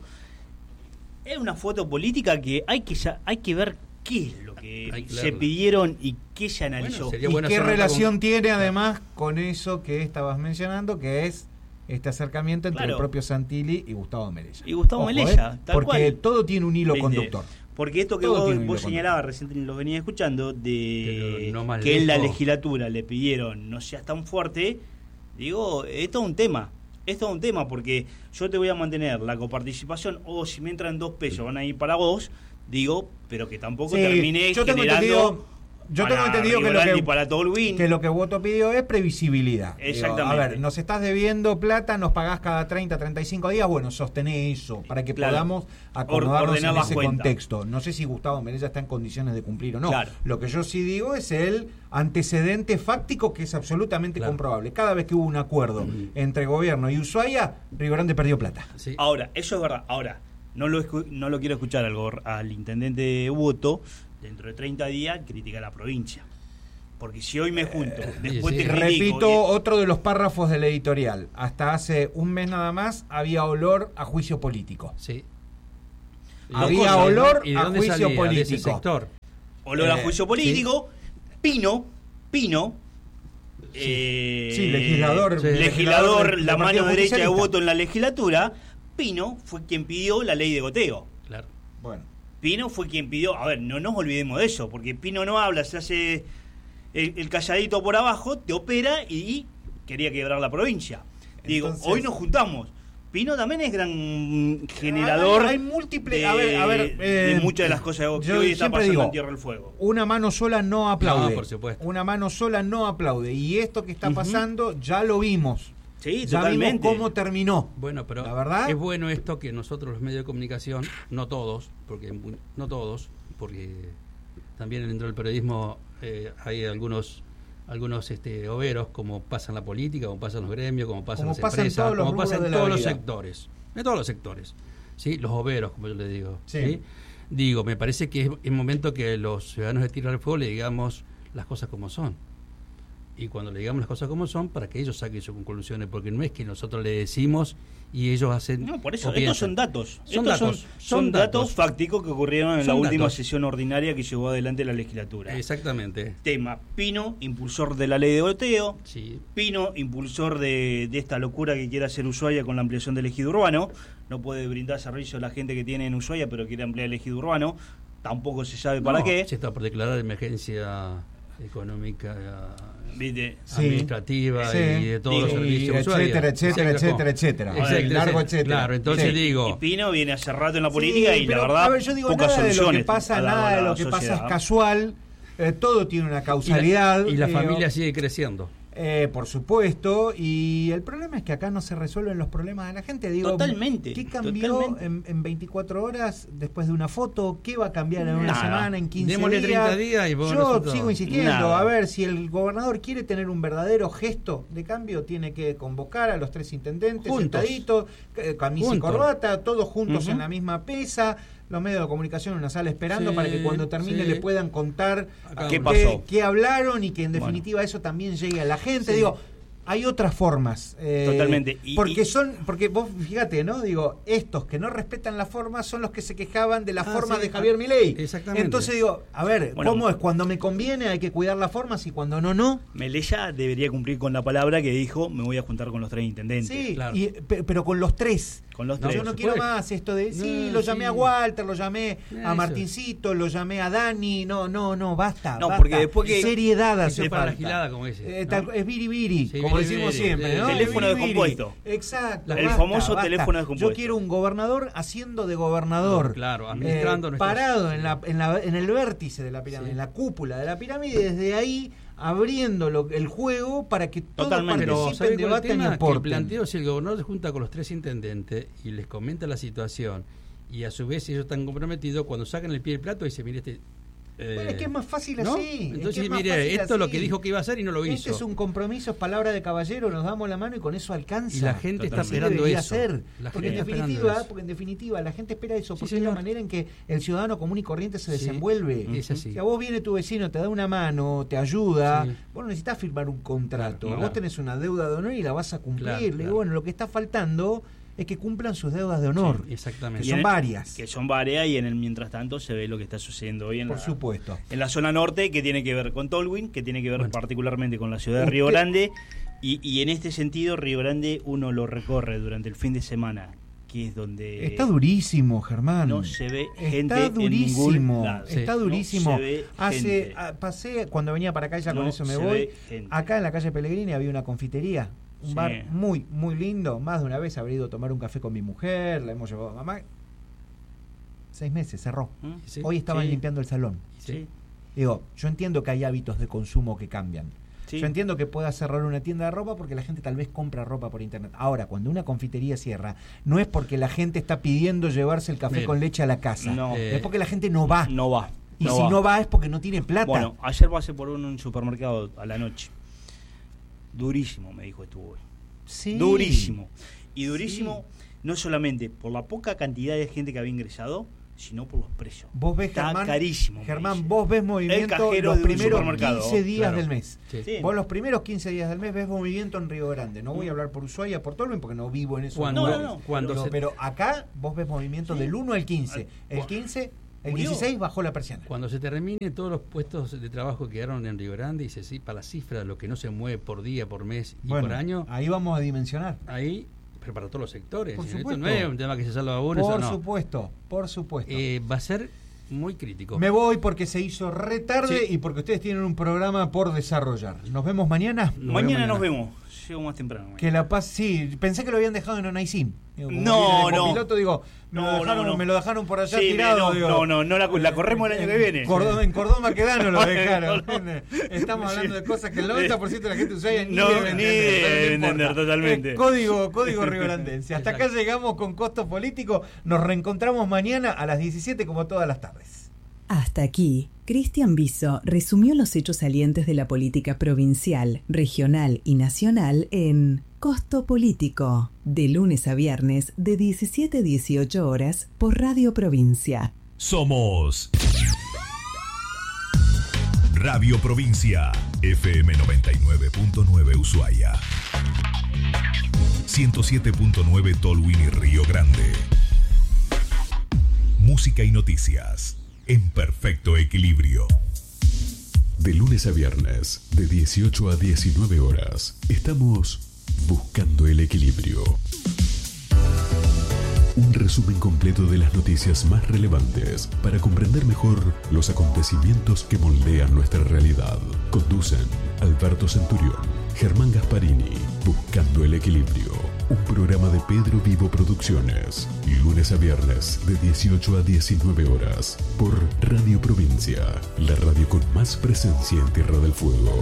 es una foto política que hay que ya, hay que ver qué es lo que Ay, claro. se pidieron y qué se analizó. Bueno, ¿y qué relación con... tiene además con eso que estabas mencionando, que es este acercamiento entre claro. el propio Santilli y Gustavo Melella? Y Gustavo Ojo, Melella, ¿eh? tal Porque cual. todo tiene un hilo ¿Viste? conductor. Porque esto que todo vos, vos señalabas, recién lo venía escuchando, de no que lejos. en la legislatura le pidieron no seas tan fuerte, digo, esto es un tema. Esto es un tema porque yo te voy a mantener la coparticipación o si me entran dos pesos van a ir para vos, digo, pero que tampoco sí, termine yo tengo generando... entendido, yo tengo entendido que lo que, para Tolwin. que lo que Voto pidió es previsibilidad. Exactamente. Digo, a ver, nos estás debiendo plata, nos pagás cada treinta, treinta y cinco días, bueno, sostené eso para que claro. podamos acomodarnos en ese cuenta. contexto. No sé si Gustavo Melella está en condiciones de cumplir o no. Claro. Lo que yo sí digo es el antecedente fáctico que es absolutamente claro. comprobable. Cada vez que hubo un acuerdo uh-huh. entre gobierno y Ushuaia, Río Grande perdió plata. Sí. Ahora, eso es verdad. Ahora, no lo, escu- no lo quiero escuchar al, go- al intendente de Voto. Dentro de treinta días critica a la provincia. Porque si hoy me junto, eh, después sí, sí. te critico... Repito, y... otro de los párrafos del editorial. Hasta hace un mes nada más había olor a juicio político. Sí. Había cosas, olor ¿y de a dónde juicio salía? político. De ese sector. Olor Eh, a juicio político. Sí. Pino, Pino. Sí, eh, sí legislador. sí. Legislador, legislador la del mano Partido derecha de Justicialista. voto en la legislatura. Pino fue quien pidió la ley de goteo. Claro. Bueno. Pino fue quien pidió, a ver, no nos olvidemos de eso, porque Pino no habla, se hace el, el calladito por abajo, te opera y quería quebrar la provincia. Digo, Entonces, hoy nos juntamos. Pino también es gran generador hay, hay múltiples, de, a ver, a ver, de eh, muchas de las cosas que yo hoy está siempre pasando digo, en Tierra del Fuego. Una mano sola no aplaude. No, por supuesto. Una mano sola no aplaude. Y esto que está Ujú. pasando ya lo vimos. Sí, Ya totalmente. vimos cómo terminó. Bueno, pero la verdad es bueno esto que nosotros los medios de comunicación, no todos, porque no todos, porque también dentro del periodismo eh, hay algunos algunos este, overos, como pasa en la política, como pasa en los gremios, como pasa Como en las pasa en empresas, todos los como pasa rubros en de la todos los vida. sectores, en todos los sectores, ¿sí? Los overos, como yo le digo. Sí. ¿sí? Digo, me parece que es el momento que los ciudadanos de Tierra del Fuego le digamos las cosas como son. Y cuando le digamos las cosas como son, para que ellos saquen sus conclusiones, porque no es que nosotros le decimos y ellos hacen... No, por eso, o estos piensan. son datos. Son estos datos, son, son son datos, datos. fácticos que ocurrieron en Son la última datos. sesión ordinaria que llevó adelante la legislatura. Exactamente. Tema, Pino, impulsor de la ley de goteo. Sí. Pino, impulsor de, de esta locura que quiere hacer Ushuaia con la ampliación del ejido urbano. No puede brindar servicio a la gente que tiene en Ushuaia, pero quiere ampliar el ejido urbano. Tampoco se sabe para No, qué. se está por declarar emergencia económica, ¿Viste? Sí. administrativa Sí. y de todos los Y servicios de Ushuaia. etcétera, etcétera, Exacto. etcétera, etcétera. Exacto, El largo etcétera. etcétera. Claro, entonces Sí. digo... Y Pino viene hace rato en la política Sí, y pero, la verdad, a ver, yo digo, pocas nada de lo que soluciones pasa, ha dado nada a de la lo que pasa es sociedad. casual. Eh, todo tiene una Y la, causalidad. y la digo, familia sigue creciendo. Eh, por supuesto, y el problema es que acá no se resuelven los problemas de la gente. Digo, Totalmente, ¿qué cambió totalmente. En, en veinticuatro horas después de una foto? ¿Qué va a cambiar en una Nada. semana, en quince Démosle días? treinta días y vos Yo nosotros- sigo insistiendo, Nada. a ver, si el gobernador quiere tener un verdadero gesto de cambio, tiene que convocar a los tres intendentes, Juntos. sentaditos, eh, camisa y Juntos. corbata, todos juntos Ujú. en la misma pesa, los medios de comunicación en una sala esperando Sí, para que cuando termine sí. le puedan contar Acá ¿Qué qué, pasó? qué hablaron y que en Bueno. definitiva eso también llegue a la gente. Sí. Digo, hay otras formas. eh, Totalmente. Y- porque y- son, porque vos fíjate, ¿no? Digo, estos que no respetan las formas son los que se quejaban de las Ah, formas sí, de Javier ah, Milei. exactamente. Entonces digo, a ver, Bueno, ¿cómo es? Cuando me conviene hay que cuidar las formas y cuando no, no. Melella debería cumplir con la palabra que dijo, me voy a juntar con los tres intendentes. Sí, claro. y- pe- pero con los tres. Con los No, tres. Yo no por quiero supuesto. más esto de, sí, No, lo llamé sí. a Walter, lo llamé a Eso. Martincito, lo llamé a Dani, no, no, no, basta. No, basta. porque después que- seriedad hace Eso para la falta. gilada, como dice, Eh, ¿no? tal- es biribiri, Sí, como biribiri, decimos siempre, sí. ¿no? Teléfono Es biribiri. descompuesto. Exacto. El basta, famoso basta. teléfono descompuesto. Yo quiero un gobernador haciendo de gobernador. Claro, administrando Eh, nuestros- parado en, la, en, la- en el vértice de la pirámide, Sí. en la cúpula de la pirámide, y desde ahí abriendo lo- el juego para que todos Totalmente. Pero participen, ¿sabe cuál es el debaten y tema? Que el aporten. planteo, si el gobernador se junta con los tres intendentes y les comenta la situación y a su vez ellos están comprometidos, cuando sacan el pie del plato dice, mire este... eh, Bueno, es que es más fácil ¿no? así. es que Entonces, es más mire, fácil esto es lo así. que dijo que iba a hacer y no lo hizo. Este es un compromiso, es palabra de caballero, nos damos la mano y con eso alcanza. Y la gente está Totalmente. esperando debería eso. ser. La Porque en, gente está esperando definitiva, eso. porque en definitiva la gente espera eso, Sí, porque es la señor. manera en que el ciudadano común y corriente se Sí, desenvuelve. es así. Si a vos viene tu vecino, te da una mano, te ayuda, Sí. vos no necesitas firmar un contrato. Claro, vos claro. tenés una deuda de honor y la vas a cumplir. Claro, Le digo, claro. bueno, lo que está faltando es que cumplan sus deudas de honor. Sí, exactamente. Que Y son en- varias. Que son varias y en el mientras tanto se ve lo que está sucediendo hoy en, Por la, supuesto. en la zona norte, que tiene que ver con Tolwyn, que tiene que ver Bueno. particularmente con la ciudad de Usted- Río Grande. Y, y en este sentido, Río Grande uno lo recorre durante el fin de semana, que es donde Está durísimo, Germán. no se ve gente Está en durísimo, ningún lado. está No durísimo. se ve Hace, gente. a- pasé cuando venía para acá, ya con No eso me se voy. ve gente. Acá en la calle Pellegrini había una confitería, un Sí. bar muy, muy lindo. Más de una vez habré ido a tomar un café con mi mujer, la hemos llevado a mamá. Seis meses, cerró. ¿Mm? Sí. Hoy estaban Sí. limpiando el salón. Sí. Digo, yo entiendo que hay hábitos de consumo que cambian. Sí. Yo entiendo que pueda cerrar una tienda de ropa porque la gente tal vez compra ropa por internet. Ahora, cuando una confitería cierra, no es porque la gente está pidiendo llevarse el café Mira. con leche a la casa. No. Eh, Es porque la gente no va. No va. Y no si va. no va es porque no tiene plata. Bueno, ayer pasé por un, un supermercado a la noche. Durísimo, me dijo, estuvo hoy. Sí. Durísimo. Y durísimo no solamente por la poca cantidad de gente que había ingresado, sino por los precios. Vos ves, Está Germán, carísimo. Germán, vos ves movimiento los primeros quince días claro. del mes. Sí. Sí. Vos los primeros quince días del mes ves movimiento en Río Grande. No voy a hablar por Ushuaia, por Tolmen, porque no vivo en eso. Cuando, no, no, no. Cuando pero, se... pero acá vos ves movimiento sí. del uno al quince. El quince... El dieciséis bajó la persiana. Cuando se termine todos los puestos de trabajo que quedaron en Río Grande y se para la cifra de lo que no se mueve por día, por mes y bueno, por año. Ahí vamos a dimensionar. Ahí, pero para todos los sectores. Por Esto supuesto. no es un tema que se salva a uno. Por eso no. supuesto, por supuesto. Eh, va a ser muy crítico. Me voy porque se hizo re tarde sí. y porque ustedes tienen un programa por desarrollar. ¿Nos vemos mañana? Nos mañana vemos nos vemos. Llego más temprano. Mañana. Que la paz, sí, pensé que lo habían dejado en Onaisim. Digo, no, no. Piloto, digo, me, no, lo dejaron, no, no. me lo dejaron por allá sí, tirado. No, digo, no, no, no la, la corremos el año que viene. Cordón, en Cordón Maquedano lo dejaron. Estamos hablando de cosas que el noventa por ciento de la gente usuaria ni no, debe ni entender. Debe entender totalmente. Es código, código riorandense. Hasta acá llegamos con Costo Político. Nos reencontramos mañana a las diecisiete como todas las tardes. Hasta aquí, Cristian Biso resumió los hechos salientes de la política provincial, regional y nacional en Costo Político, de lunes a viernes de diecisiete a dieciocho horas por Radio Provincia. Somos Radio Provincia, F M noventa y nueve punto nueve Ushuaia, ciento siete punto nueve Tolwyn y Río Grande. Música y noticias en perfecto equilibrio. De lunes a viernes, de dieciocho a diecinueve horas, estamos buscando el equilibrio. Un resumen completo de las noticias más relevantes para comprender mejor los acontecimientos que moldean nuestra realidad. Conducen Alberto Centurión, Germán Gasparini, Buscando el Equilibrio. Un programa de Pedro Vivo Producciones. Lunes a viernes de dieciocho a diecinueve horas por Radio Provincia, la radio con más presencia en Tierra del Fuego.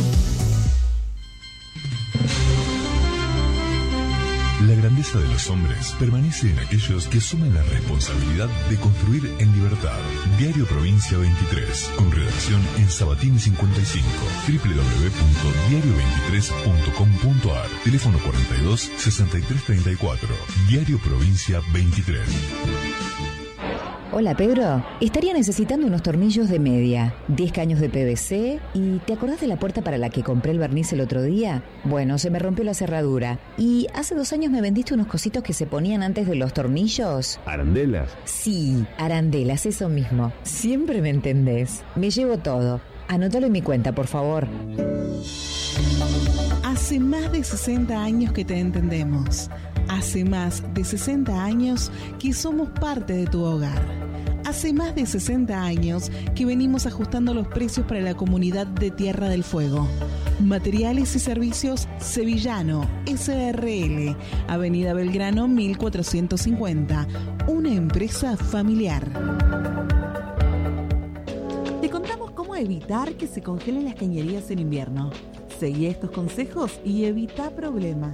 La grandeza de los hombres permanece en aquellos que asumen la responsabilidad de construir en libertad. Diario Provincia veintitrés, con redacción en Sabatini cincuenta y cinco, doble u doble u doble u punto diario veintitrés punto com punto a r, teléfono cuarenta y dos, sesenta y tres treinta y cuatro, Diario Provincia veintitrés. Hola Pedro, estaría necesitando unos tornillos de media, diez caños de P V C y ¿te acordás de la puerta para la que compré el barniz el otro día? Bueno, se me rompió la cerradura y hace dos años me vendiste unos cositos que se ponían antes de los tornillos. ¿Arandelas? Sí, arandelas, eso mismo. Siempre me entendés. Me llevo todo. Anótalo en mi cuenta, por favor. Hace más de sesenta años que te entendemos. Hace más de sesenta años que somos parte de tu hogar. Hace más de sesenta años que venimos ajustando los precios para la comunidad de Tierra del Fuego. Materiales y Servicios Sevillano, S R L, Avenida Belgrano mil cuatrocientos cincuenta, una empresa familiar. Te contamos cómo evitar que se congelen las cañerías en invierno. Seguí estos consejos y evita problemas.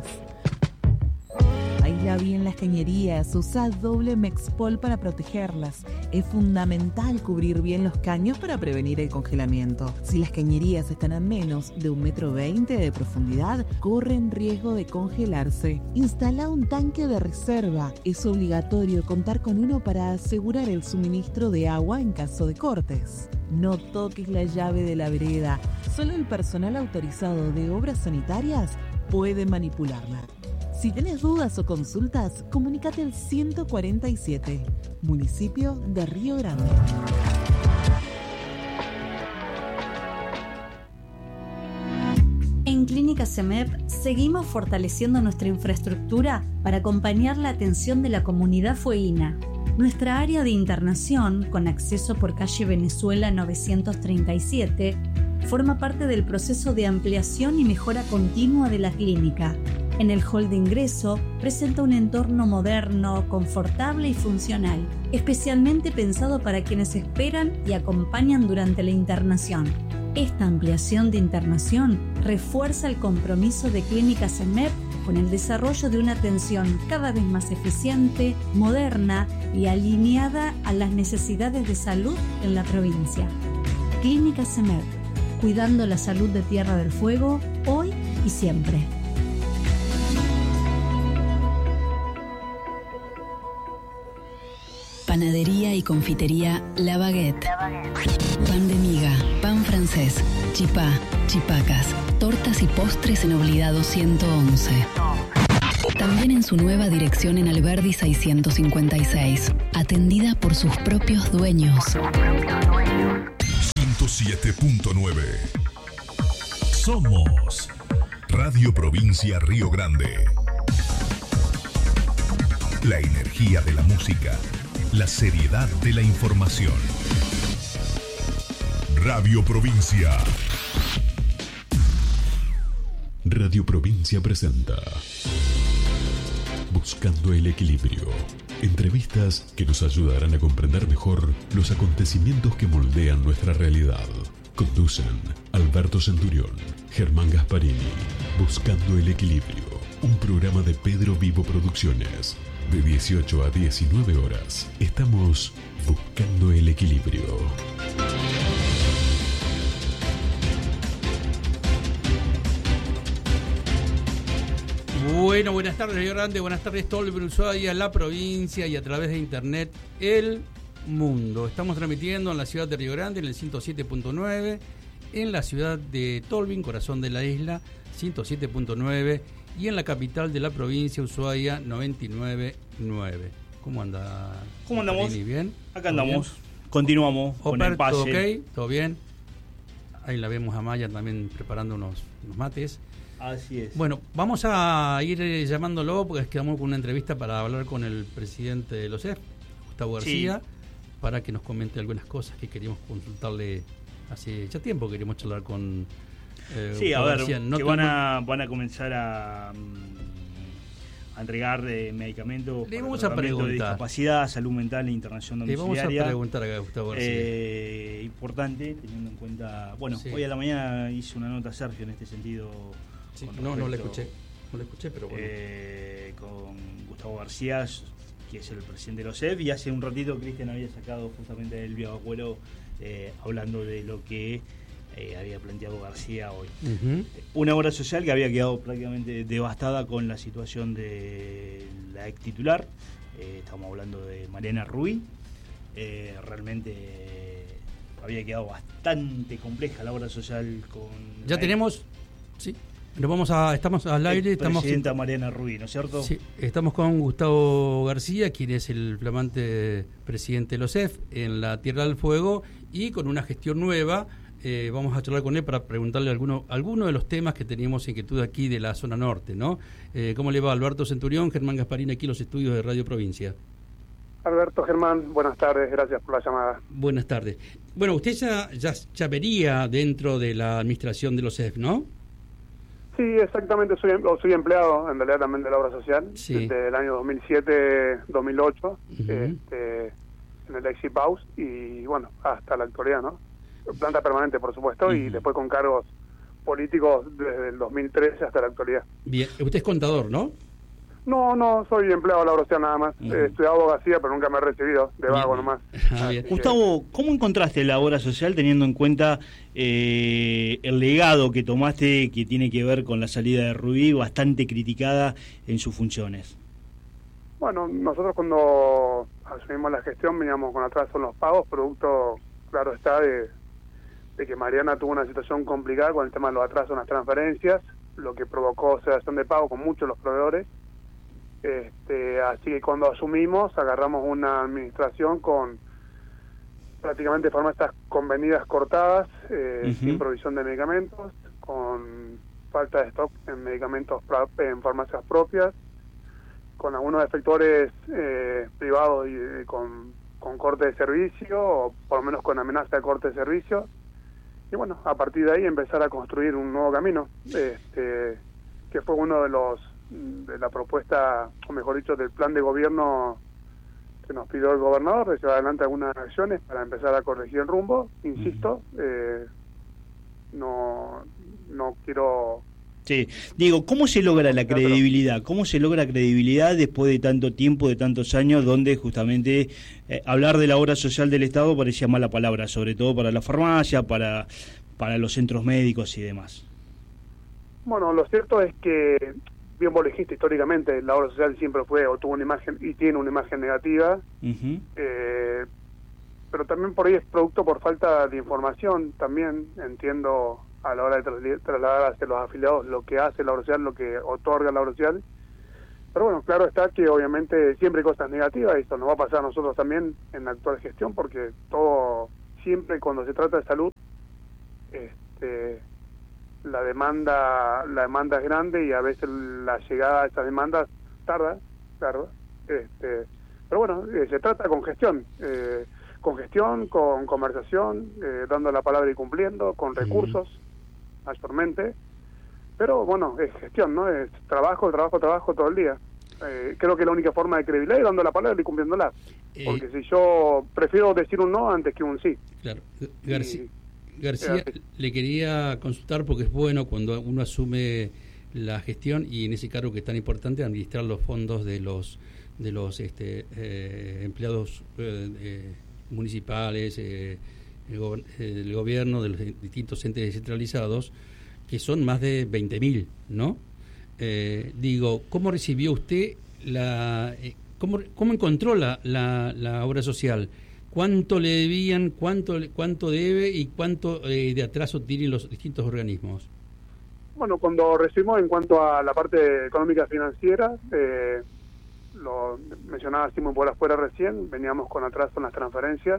Aísla bien las cañerías, usa doble Mexpol para protegerlas. Es fundamental cubrir bien los caños para prevenir el congelamiento. Si las cañerías están a menos de un metro veinte de profundidad, corren riesgo de congelarse. Instala un tanque de reserva. Es obligatorio contar con uno para asegurar el suministro de agua en caso de cortes. No toques la llave de la vereda. Solo el personal autorizado de obras sanitarias puede manipularla. Si tenés dudas o consultas, comunícate al ciento cuarenta y siete, municipio de Río Grande. En Clínica CEMEP seguimos fortaleciendo nuestra infraestructura para acompañar la atención de la comunidad fueguina. Nuestra área de internación, con acceso por calle Venezuela novecientos treinta y siete, forma parte del proceso de ampliación y mejora continua de la clínica. En el hall de ingreso presenta un entorno moderno, confortable y funcional, especialmente pensado para quienes esperan y acompañan durante la internación. Esta ampliación de internación refuerza el compromiso de Clínica CEMEP con el desarrollo de una atención cada vez más eficiente, moderna y alineada a las necesidades de salud en la provincia. Clínica CEMEP, cuidando la salud de Tierra del Fuego, hoy y siempre. Panadería y confitería La Baguette. Pan de miga, pan francés, chipá, chipacas, tortas y postres en Obligado ciento once. También en su nueva dirección en Alberdi seiscientos cincuenta y seis, atendida por sus propios dueños. ciento siete punto nueve. Somos Radio Provincia Río Grande. La energía de la música, la seriedad de la información. Radio Provincia. Radio Provincia presenta Buscando el Equilibrio. Entrevistas que nos ayudarán a comprender mejor los acontecimientos que moldean nuestra realidad. Conducen Alberto Centurión, Germán Gasparini. Buscando el Equilibrio. Un programa de Pedro Vivo Producciones. De dieciocho a diecinueve horas. Estamos buscando el equilibrio. Bueno, buenas tardes Río Grande, buenas tardes Tolver, Ushuaia, la provincia y a través de internet el mundo. Estamos transmitiendo en la ciudad de Río Grande en el ciento siete punto nueve, en la ciudad de Tolvin, corazón de la isla, ciento siete punto nueve y en la capital de la provincia, Ushuaia, noventa y nueve punto nueve. ¿Cómo anda? ¿Cómo andamos? Marini? ¿Bien? Acá andamos, bien. Continuamos con Oper, el pase. ¿todo ok? ¿Todo bien? Ahí la vemos a Maya también preparando unos, unos mates. Así es. Bueno, vamos a ir eh, llamándolo porque quedamos con una entrevista para hablar con el presidente de los E F, Gustavo García, sí, para que nos comente algunas cosas que queríamos consultarle hace ya tiempo. Queríamos charlar con eh, sí, Gustavo a ver, García. No que van a, van a comenzar a, a entregar eh, medicamentos Le para vamos el a tratamiento preguntar. de discapacidad, salud mental e internación domiciliaria. Le vamos a preguntar a Gustavo García. Eh, importante, teniendo en cuenta... Bueno, sí, hoy a la mañana hice una nota a Sergio en este sentido... Sí, no, no la escuché, no la escuché, pero bueno. Eh, con Gustavo García, que es el presidente de los E F, y hace un ratito Cristian había sacado justamente el viejo abuelo eh, hablando de lo que eh, había planteado García hoy. Uh-huh. Una obra social que había quedado prácticamente devastada con la situación de la ex titular. Eh, estamos hablando de Mariana Rubí. Eh, realmente eh, había quedado bastante compleja la obra social con... Ya tenemos... Sí. Nos vamos a, estamos al aire, estamos presidenta Mariana Rubí, ¿no es cierto? Sí, estamos con Gustavo García, quien es el flamante presidente de los E F en la Tierra del Fuego, y con una gestión nueva. Eh, vamos a charlar con él para preguntarle algunos alguno de los temas que teníamos inquietud aquí de la zona norte, ¿no? Eh, ¿Cómo le va Alberto Centurión? Germán Gasparini, aquí en los estudios de Radio Provincia. Alberto, Germán, buenas tardes, gracias por la llamada. Buenas tardes. Bueno, usted ya, ya, ya vería dentro de la administración de los E F, ¿no? Sí, exactamente, soy, soy empleado en realidad también de la obra social, sí, desde el año dos mil siete dos mil ocho, uh-huh, este, en el Exipaus, y bueno, hasta la actualidad, ¿no? Planta permanente, por supuesto, uh-huh, y después con cargos políticos desde el dos mil trece hasta la actualidad. Bien, usted es contador, ¿no? No, no, soy empleado de la obra social nada más. Uh-huh. He estudiado abogacía, pero nunca me he recibido, de vago nomás. Ah, bien. Gustavo, ¿cómo encontraste la obra social teniendo en cuenta eh, el legado que tomaste, que tiene que ver con la salida de Rubí, bastante criticada en sus funciones? Bueno, nosotros cuando asumimos la gestión veníamos con atraso en los pagos, producto, claro está, de, de que Mariana tuvo una situación complicada con el tema de los atrasos en las transferencias, lo que provocó cesación de pago con muchos de los proveedores. Este, así que cuando asumimos agarramos una administración con prácticamente farmacias convenidas cortadas, eh, uh-huh, sin provisión de medicamentos, con falta de stock en medicamentos en farmacias propias, con algunos efectores eh, privados y, y con, con corte de servicio, o por lo menos con amenaza de corte de servicio, y bueno, a partir de ahí empezar a construir un nuevo camino, este, que fue uno de los de la propuesta, o mejor dicho, del plan de gobierno que nos pidió el gobernador, de llevar adelante algunas acciones para empezar a corregir el rumbo. Insisto, eh, no no quiero... Sí, digo, ¿cómo se logra la credibilidad? ¿Cómo se logra credibilidad después de tanto tiempo, de tantos años, donde justamente eh, hablar de la obra social del Estado parecía mala palabra, sobre todo para la farmacia, para, para los centros médicos y demás? Bueno, lo cierto es que, bien vos lo dijiste, históricamente la obra social siempre fue o tuvo una imagen y tiene una imagen negativa. Uh-huh. Eh, pero también por ahí es producto por falta de información, también entiendo a la hora de trasli- trasladar hacia los afiliados lo que hace la obra social, lo que otorga la obra social. Pero bueno, claro está que obviamente siempre hay cosas negativas, y esto nos va a pasar a nosotros también en la actual gestión, porque todo, siempre cuando se trata de salud, este, la demanda la demanda es grande y a veces la llegada a estas demandas tarda, tarda. Este, pero bueno, eh, se trata con gestión, eh, con gestión, con conversación, eh, dando la palabra y cumpliendo, con recursos, uh-huh. mayormente. Pero bueno, es gestión, ¿no? Es trabajo, trabajo, trabajo todo el día. Eh, creo que la única forma de credibilidad es dando la palabra y cumpliéndola. Eh, Porque si yo prefiero decir un no antes que un sí. Claro. García, y, García eh, le quería consultar, porque es bueno cuando uno asume la gestión y en ese cargo que es tan importante, administrar los fondos de los de los este, eh, empleados eh, eh, municipales, eh, el, go- el gobierno, de los distintos entes descentralizados, que son más de veinte mil, ¿no? Eh, digo, ¿cómo recibió usted la... Eh, cómo, cómo encontró la, la, la obra social? ¿Cuánto le debían, cuánto cuánto debe y cuánto eh, de atraso tienen los distintos organismos? Bueno, cuando recibimos en cuanto a la parte económica financiera, eh, lo mencionaba así muy por afuera recién, veníamos con atraso en las transferencias.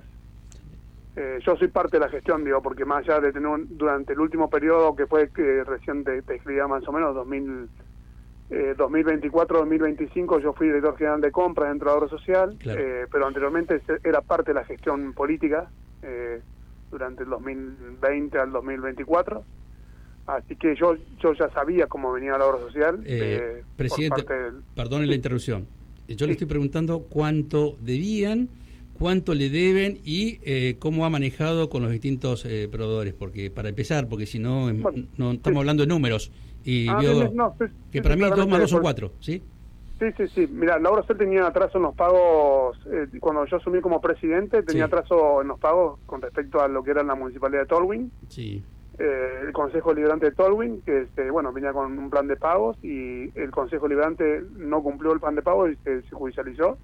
Eh, yo soy parte de la gestión, digo, porque más allá de tener un, durante el último periodo que fue que recién te, te escribía más o menos, dos mil, eh, dos mil veinticuatro dos mil veinticinco, yo fui director general de compras dentro de la obra social, claro. eh, pero anteriormente era parte de la gestión política eh, durante el dos mil veinte al dos mil veinticuatro. Así que yo yo ya sabía cómo venía la obra social. Eh, eh, presidente, del... perdone sí. la interrupción. Yo sí. le estoy preguntando cuánto debían, cuánto le deben y eh, cómo ha manejado con los distintos eh, proveedores, porque para empezar, porque si no, bueno, no estamos sí. hablando de números, y ah, veo bien, no, sí, que sí, para sí, mí dos más dos son cuatro, ¿sí? Sí, sí, sí. Mira, la obra social tenía atraso en los pagos, eh, cuando yo asumí como presidente, tenía sí. atraso en los pagos con respecto a lo que era la municipalidad de Tolwyn. Sí. Eh, el Consejo Liberante de Tolwyn, que este, bueno, venía con un plan de pagos y el Consejo Liberante no cumplió el plan de pagos y se, se judicializó.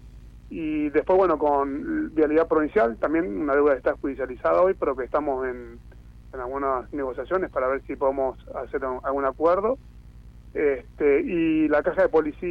Y después, bueno, con Vialidad Provincial, también una deuda está judicializada hoy, pero que estamos en, en algunas negociaciones para ver si podemos hacer un, algún acuerdo. Este, y la Caja de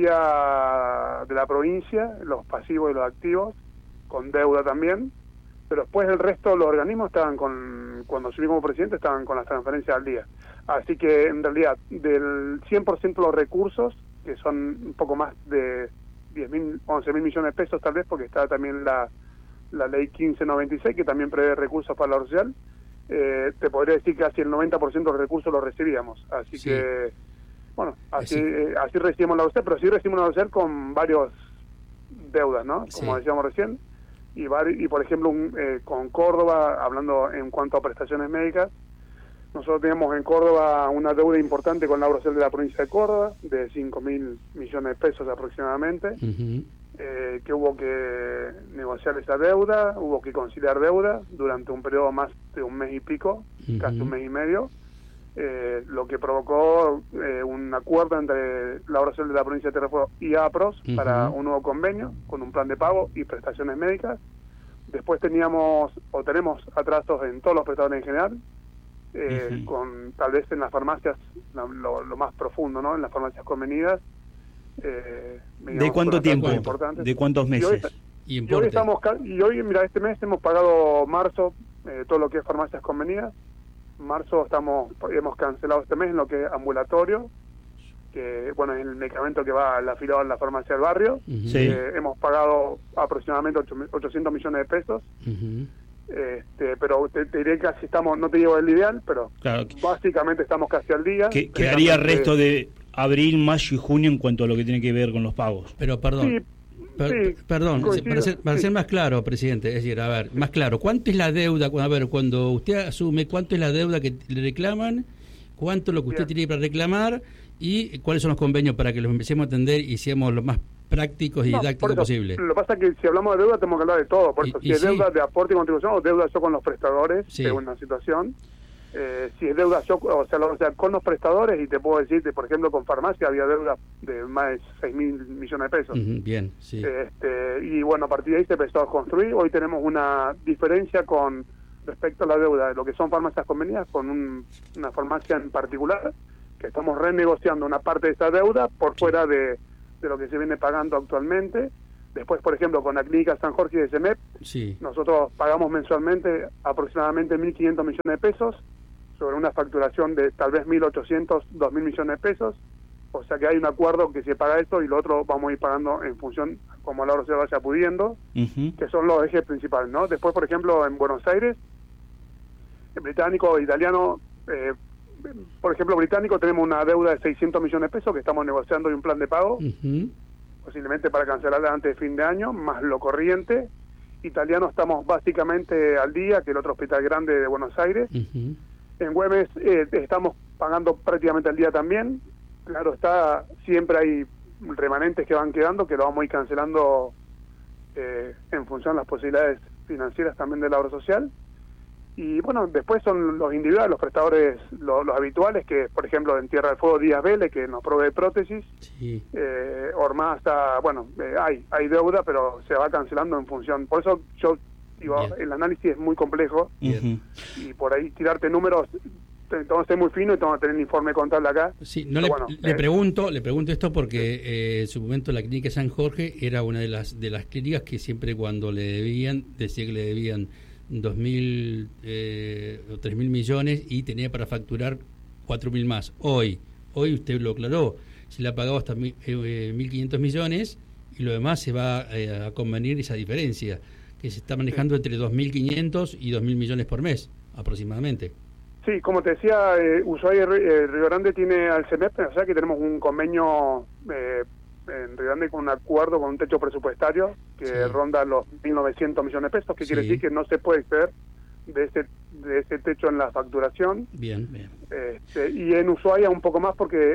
Policía de la provincia, los pasivos y los activos, con deuda también. Pero después el resto de los organismos estaban con, cuando subí como presidente, estaban con las transferencias al día. Así que en realidad, del cien por ciento de los recursos, que son un poco más de diez mil, once mil millones de pesos tal vez, porque está también la, la ley quince noventa y seis, que también prevé recursos para la obra social, eh, te podría decir que casi el noventa por ciento de los recursos los recibíamos. Así sí. que, bueno, así, eh, así recibimos la obra social, pero sí recibimos la obra social con varios deudas, ¿no? Como sí. decíamos recién. Y, y por ejemplo, un, eh, con Córdoba, hablando en cuanto a prestaciones médicas, nosotros teníamos en Córdoba una deuda importante con la obra social de la provincia de Córdoba, de cinco mil millones de pesos aproximadamente, uh-huh. eh, que hubo que negociar esa deuda, hubo que conciliar deuda durante un periodo más de un mes y pico, uh-huh. casi un mes y medio, eh, lo que provocó eh, un acuerdo entre la obra social de la provincia de Tierra del Fuego y APROS uh-huh. para un nuevo convenio con un plan de pago y prestaciones médicas. Después teníamos o tenemos atrasos en todos los prestadores en general, eh, uh-huh. con tal vez en las farmacias lo, lo, lo más profundo, ¿no? En las farmacias convenidas. Eh, ¿De cuánto tiempo? ¿De cuántos meses? Y hoy, y hoy estamos y hoy mira este mes hemos pagado marzo eh, todo lo que es farmacias convenidas. Marzo estamos hemos cancelado este mes en lo que es ambulatorio, que bueno, es el medicamento que va al afiliado en la farmacia del barrio. Uh-huh. Sí. Eh, hemos pagado aproximadamente ochocientos millones de pesos. Uh-huh. Este, pero te, te diré que casi estamos, no te digo el ideal, pero claro, básicamente estamos casi al día. Que, quedaría el resto de abril, mayo y junio en cuanto a lo que tiene que ver con los pagos. Pero perdón. Sí. Per, sí, perdón, coincido, para, ser, para sí. ser más claro, presidente, es decir, a ver, más claro, ¿cuánto es la deuda? A ver, cuando usted asume, ¿cuánto es la deuda que le reclaman? ¿Cuánto es lo que usted Bien. tiene para reclamar? ¿Y cuáles son los convenios para que los empecemos a atender y seamos lo más prácticos y no, didácticos posible? Lo que pasa es que si hablamos de deuda tenemos que hablar de todo, por eso, y, si y es sí. deuda de aporte y contribución o deuda yo con los prestadores sí. de una situación. Eh, si es deuda, yo, o sea, o sea, con los prestadores, y te puedo decir que, por ejemplo, con farmacia había deuda de más de seis mil millones de pesos. Uh-huh, bien, sí. Este, y bueno, a partir de ahí se empezó a construir. Hoy tenemos una diferencia con respecto a la deuda de lo que son farmacias convenidas con un, una farmacia en particular, que estamos renegociando una parte de esa deuda por fuera de, de lo que se viene pagando actualmente. Después, por ejemplo, con la clínica San Jorge de CEMEP, sí. nosotros pagamos mensualmente aproximadamente mil quinientos millones de pesos sobre una facturación de tal vez mil ochocientos, dos mil millones de pesos. O sea que hay un acuerdo que se paga esto y lo otro vamos a ir pagando en función como la obra se vaya pudiendo, uh-huh. que son los ejes principales, ¿no? Después, por ejemplo, en Buenos Aires, en británico, italiano, eh, por ejemplo, británico, tenemos una deuda de seiscientos millones de pesos que estamos negociando y un plan de pago, uh-huh. posiblemente para cancelarla antes de fin de año, más lo corriente. Italiano estamos básicamente al día, que el otro hospital grande de Buenos Aires. Uh-huh. En Güemes eh, estamos pagando prácticamente al día también. Claro está, siempre hay remanentes que van quedando, que lo vamos a ir cancelando eh, en función de las posibilidades financieras también de la obra social. Y bueno, después son los individuales, los prestadores, los, los habituales, que por ejemplo en Tierra del Fuego Díaz Vélez, que nos provee prótesis. Sí. Eh, Ormasa, bueno, eh, hay hay deuda, pero se va cancelando en función. Por eso yo digo, Bien. el análisis es muy complejo. Bien. Y por ahí tirarte números, tengo que ser muy fino y tengo que tener un informe contable acá. Sí, no le, bueno, le eh, pregunto, le pregunto esto porque eh, en su momento la clínica San Jorge era una de las de las clínicas que siempre cuando le debían, decía que le debían dos mil eh, o tres mil millones y tenía para facturar cuatro mil más. Hoy, hoy usted lo aclaró, se le ha pagado hasta mil quinientos millones y lo demás se va eh, a convenir esa diferencia, que se está manejando entre dos mil quinientos y dos mil millones por mes, aproximadamente. Sí, como te decía, eh, Ushuaia y eh, Río Grande tiene al semestre, o sea que tenemos un convenio eh, en Río Grande con un acuerdo con un techo presupuestario que sí. ronda los mil novecientos millones de pesos, que sí. quiere decir que no se puede exceder de ese de ese techo en la facturación. Bien, bien. Este, y en Ushuaia un poco más porque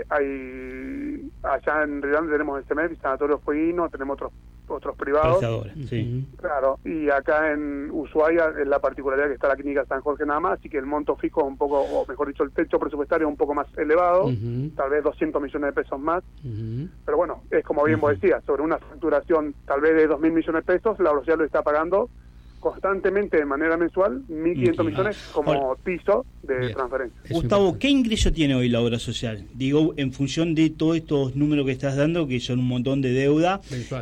hay allá en Río Grande tenemos el CEMEP, Sanatorio Fueguino, tenemos otros otros privados. Sí. Claro, y acá en Ushuaia es la particularidad que está la clínica San Jorge nada más, así que el monto fijo un poco, o mejor dicho, el techo presupuestario es un poco más elevado, uh-huh. tal vez doscientos millones de pesos más, uh-huh. pero bueno, es como bien uh-huh. vos decías, sobre una facturación tal vez de dos mil millones de pesos, la obra social lo está pagando constantemente de manera mensual mil quinientos millones como Hola. piso de Bien. transferencia. Gustavo, ¿qué ingreso tiene hoy la obra social? Digo, en función de todos estos números que estás dando, que son un montón de deuda,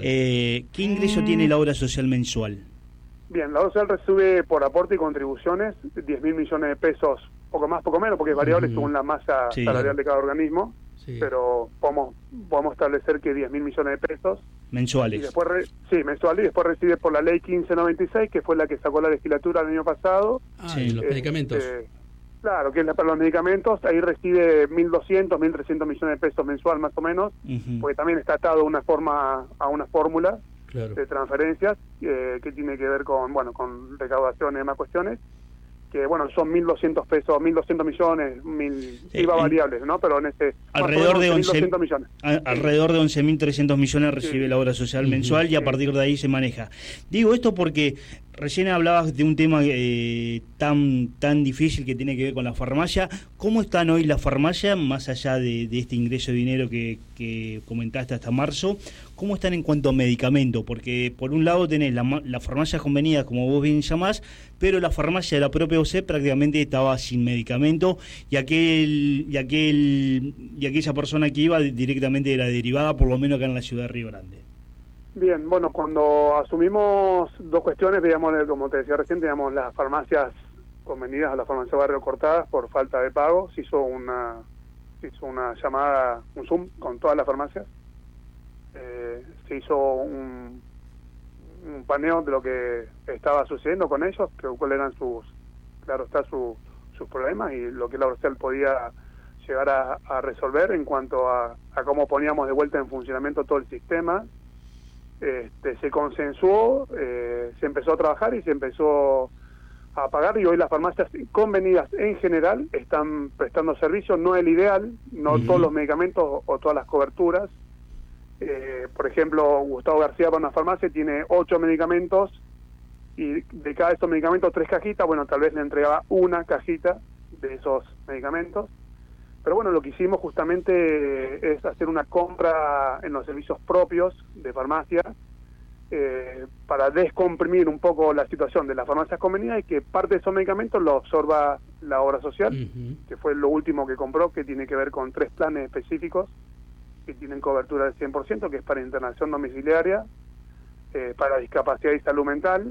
eh, ¿qué ingreso mm. tiene la obra social mensual? Bien, la obra social recibe por aporte y contribuciones diez mil millones de pesos, poco más, poco menos, porque es variable mm. según la masa sí. salarial de cada organismo, sí. pero podemos, podemos establecer que diez mil millones de pesos mensuales. Y después re, sí, mensuales, y después recibe por la ley quince noventa y seis, que fue la que sacó la legislatura el año pasado. Ah, sí, los eh, medicamentos. Eh, claro, que es la para los medicamentos, ahí recibe mil doscientos, mil trescientos millones de pesos mensual más o menos, uh-huh. porque también está atado a una forma a una fórmula claro. de transferencias eh, que tiene que ver con, bueno, con recaudación y demás cuestiones. Que bueno, son mil doscientos pesos, mil doscientos millones, mil I V A eh, variables, ¿no? Pero en este alrededor de once millones. A, alrededor de once mil trescientos millones recibe sí. la obra social mensual sí. y a partir de ahí se maneja. Digo esto porque recién hablabas de un tema eh, tan tan difícil que tiene que ver con la farmacia. ¿Cómo están hoy las farmacias, más allá de, de este ingreso de dinero que, que comentaste hasta marzo? ¿Cómo están en cuanto a medicamentos? Porque por un lado tenés la, la farmacia convenida, como vos bien llamás, pero la farmacia de la propia O C E prácticamente estaba sin medicamento y aquel y aquel y aquella persona que iba directamente era derivada, por lo menos acá en la ciudad de Río Grande. Bien, bueno, cuando asumimos dos cuestiones, digamos, como te decía recién, teníamos las farmacias convenidas a la farmacia Barrio cortadas por falta de pago, se hizo una se hizo una llamada, un Zoom con todas las farmacias, eh, se hizo un, un paneo de lo que estaba sucediendo con ellos, que cuáles eran sus, claro está, su, sus problemas y lo que la obra social podía llegar a, a resolver en cuanto a, a cómo poníamos de vuelta en funcionamiento todo el sistema. Este, se consensuó, eh, se empezó a trabajar y se empezó a pagar, y hoy las farmacias convenidas en general están prestando servicio, no el ideal, no uh-huh. todos los medicamentos o, o todas las coberturas. Eh, por ejemplo, Gustavo García para una farmacia tiene ocho medicamentos y de cada de estos medicamentos tres cajitas, bueno, tal vez le entregaba una cajita de esos medicamentos. Pero bueno, lo que hicimos justamente es hacer una compra en los servicios propios de farmacia eh, para descomprimir un poco la situación de las farmacias convenidas y que parte de esos medicamentos lo absorba la obra social, uh-huh. que fue lo último que compró, que tiene que ver con tres planes específicos que tienen cobertura del cien por ciento, que es para internación domiciliaria, eh, para discapacidad y salud mental,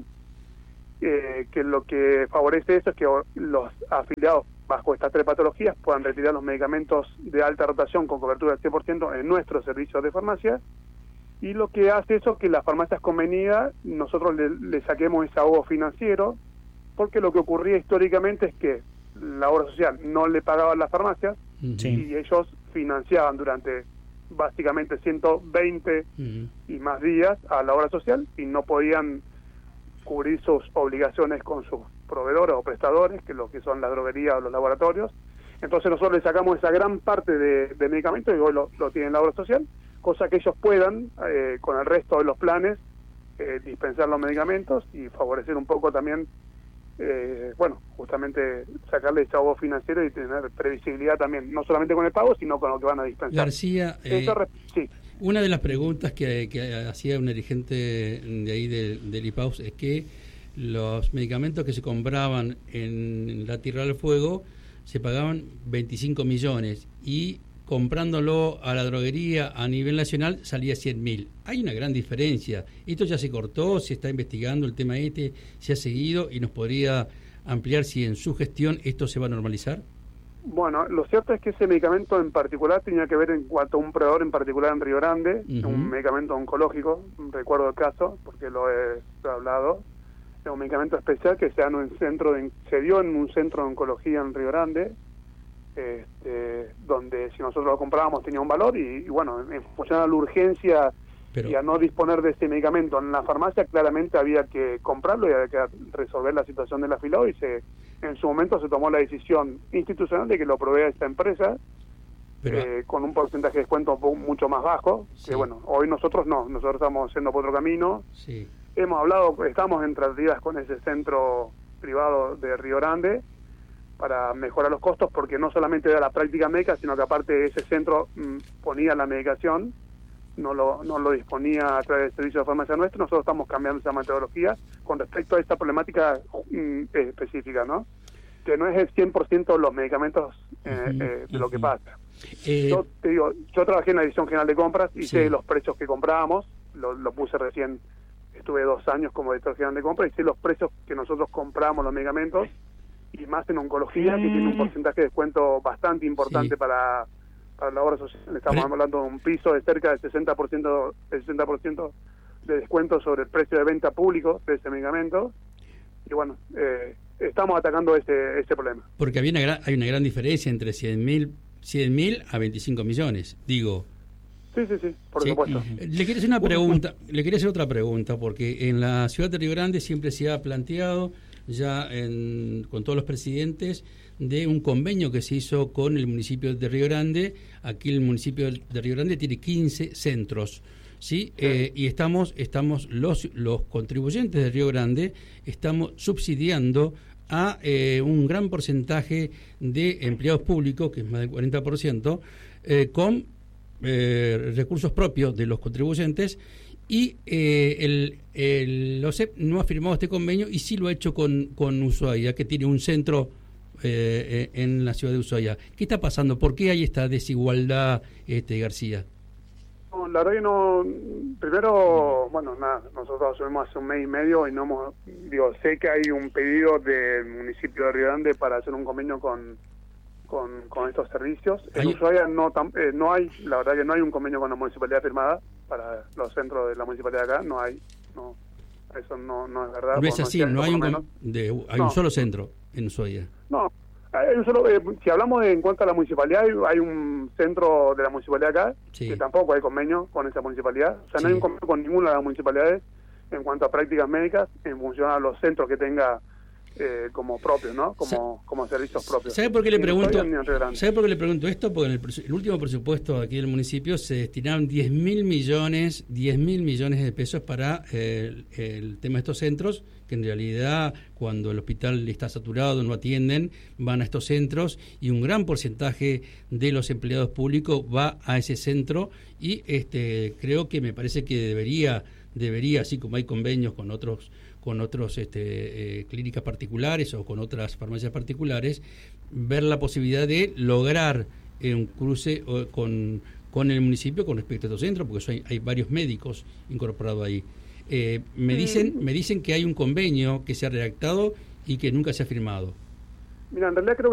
eh, que lo que favorece eso es que los afiliados bajo estas tres patologías puedan retirar los medicamentos de alta rotación con cobertura del cien por ciento en nuestros servicios de farmacia, y lo que hace eso es que las farmacias convenidas nosotros le, le saquemos ese ahogo financiero, porque lo que ocurría históricamente es que la obra social no le pagaba a las farmacias, sí. y ellos financiaban durante básicamente ciento veinte uh-huh. y más días a la obra social y no podían cubrir sus obligaciones con sus proveedores o prestadores, que lo que son las droguerías o los laboratorios. Entonces nosotros le sacamos esa gran parte de, de medicamentos y hoy lo, lo tienen la obra social, cosa que ellos puedan, eh, con el resto de los planes, eh, dispensar los medicamentos y favorecer un poco también, eh, bueno, justamente sacarle ese ahogo financiero y tener previsibilidad también, no solamente con el pago, sino con lo que van a dispensar. García, eh, re- sí. una de las preguntas que, que hacía un dirigente de ahí del, del I P A U S es que los medicamentos que se compraban en la Tierra del Fuego se pagaban veinticinco millones y comprándolo a la droguería a nivel nacional salía cien mil. Hay una gran diferencia. Esto ya se cortó, se está investigando el tema este, se ha seguido y nos podría ampliar si en su gestión esto se va a normalizar. Bueno, lo cierto es que ese medicamento en particular tenía que ver en cuanto a un proveedor en particular en Río Grande, uh-huh. un medicamento oncológico, recuerdo el caso porque lo he, lo he hablado, es un medicamento especial que se, en un centro de, se dio en un centro de oncología en Río Grande, este, donde si nosotros lo comprábamos tenía un valor y, y bueno, en función a la urgencia Pero... y a no disponer de ese medicamento en la farmacia, claramente había que comprarlo y había que resolver la situación del afiliado y se, en su momento se tomó la decisión institucional de que lo provea esta empresa, Pero... eh, con un porcentaje de descuento mucho más bajo, sí. que bueno, hoy nosotros no, nosotros estamos yendo por otro camino. Sí. Hemos hablado, estamos en tratativas con ese centro privado de Río Grande para mejorar los costos, porque no solamente era la práctica médica, sino que aparte ese centro mmm, ponía la medicación, no lo no lo disponía a través del servicio de farmacia nuestro. Nosotros estamos cambiando esa metodología con respecto a esta problemática mmm, específica, ¿no? Que no es el cien por ciento de los medicamentos eh, uh-huh, eh, de uh-huh. lo que pasa. Eh... Yo te digo, yo trabajé en la Dirección General de Compras y sí. sé los precios que comprábamos, lo, lo puse recién, estuve dos años como Director General de Compras y sé los precios que nosotros compramos los medicamentos, y más en oncología, que tiene un porcentaje de descuento bastante importante sí. para, para la obra social. Estamos Pero... hablando de un piso de cerca del sesenta por ciento, el sesenta por ciento de descuento sobre el precio de venta público de ese medicamento. Y bueno, eh, estamos atacando ese, ese problema. Porque había una gran, hay una gran diferencia entre cien mil a veinticinco millones, digo. Sí, sí, sí, por ¿Sí? supuesto. Le quería hacer una pregunta, le quería hacer otra pregunta, porque en la ciudad de Río Grande siempre se ha planteado, ya en, con todos los presidentes, de un convenio que se hizo con el municipio de Río Grande. Aquí el municipio de Río Grande tiene quince centros, ¿sí? sí. Eh, y estamos, estamos los, los contribuyentes de Río Grande, estamos subsidiando a eh, un gran porcentaje de empleados públicos, que es más del cuarenta por ciento, eh, con eh, recursos propios de los contribuyentes. Y eh, el, el O S E P no ha firmado este convenio y sí lo ha hecho con, con Ushuaia, que tiene un centro eh, en la ciudad de Ushuaia. ¿Qué está pasando? ¿Por qué hay esta desigualdad, este García? No, la verdad que no. Primero, bueno, nada, nosotros asumimos hace un mes y medio y no hemos. Digo, sé que hay un pedido del municipio de Río Grande para hacer un convenio con. Con, con estos servicios. En Ushuaia no, eh, no hay, la verdad que no hay un convenio con la municipalidad firmada para los centros de la municipalidad de acá, no hay, no, eso no, no es verdad. No es así, no hay, un, de, hay no. un solo centro en Ushuaia. No, hay un solo, eh, si hablamos de, en cuanto a la municipalidad, hay, hay un centro de la municipalidad acá, sí. que tampoco hay convenio con esa municipalidad, o sea, no sí. hay un convenio con ninguna de las municipalidades en cuanto a prácticas médicas, en función a los centros que tenga eh, como propios, ¿no? Como, como servicios propios. ¿Sabe por qué le pregunto? En ¿Sabe por qué le pregunto esto? Porque en el, el último presupuesto aquí del municipio se destinaron diez mil millones, diez mil millones de pesos para eh, el, el tema de estos centros, que en realidad cuando el hospital está saturado, no atienden, van a estos centros y un gran porcentaje de los empleados públicos va a ese centro y este creo que me parece que debería, debería así como hay convenios con otros con otros este, eh, clínicas particulares o con otras farmacias particulares, ver la posibilidad de lograr eh, un cruce o, con, con el municipio con respecto a estos centros, porque hay, hay varios médicos incorporados ahí. Eh, me dicen me dicen que hay un convenio que se ha redactado y que nunca se ha firmado. Mira, en realidad creo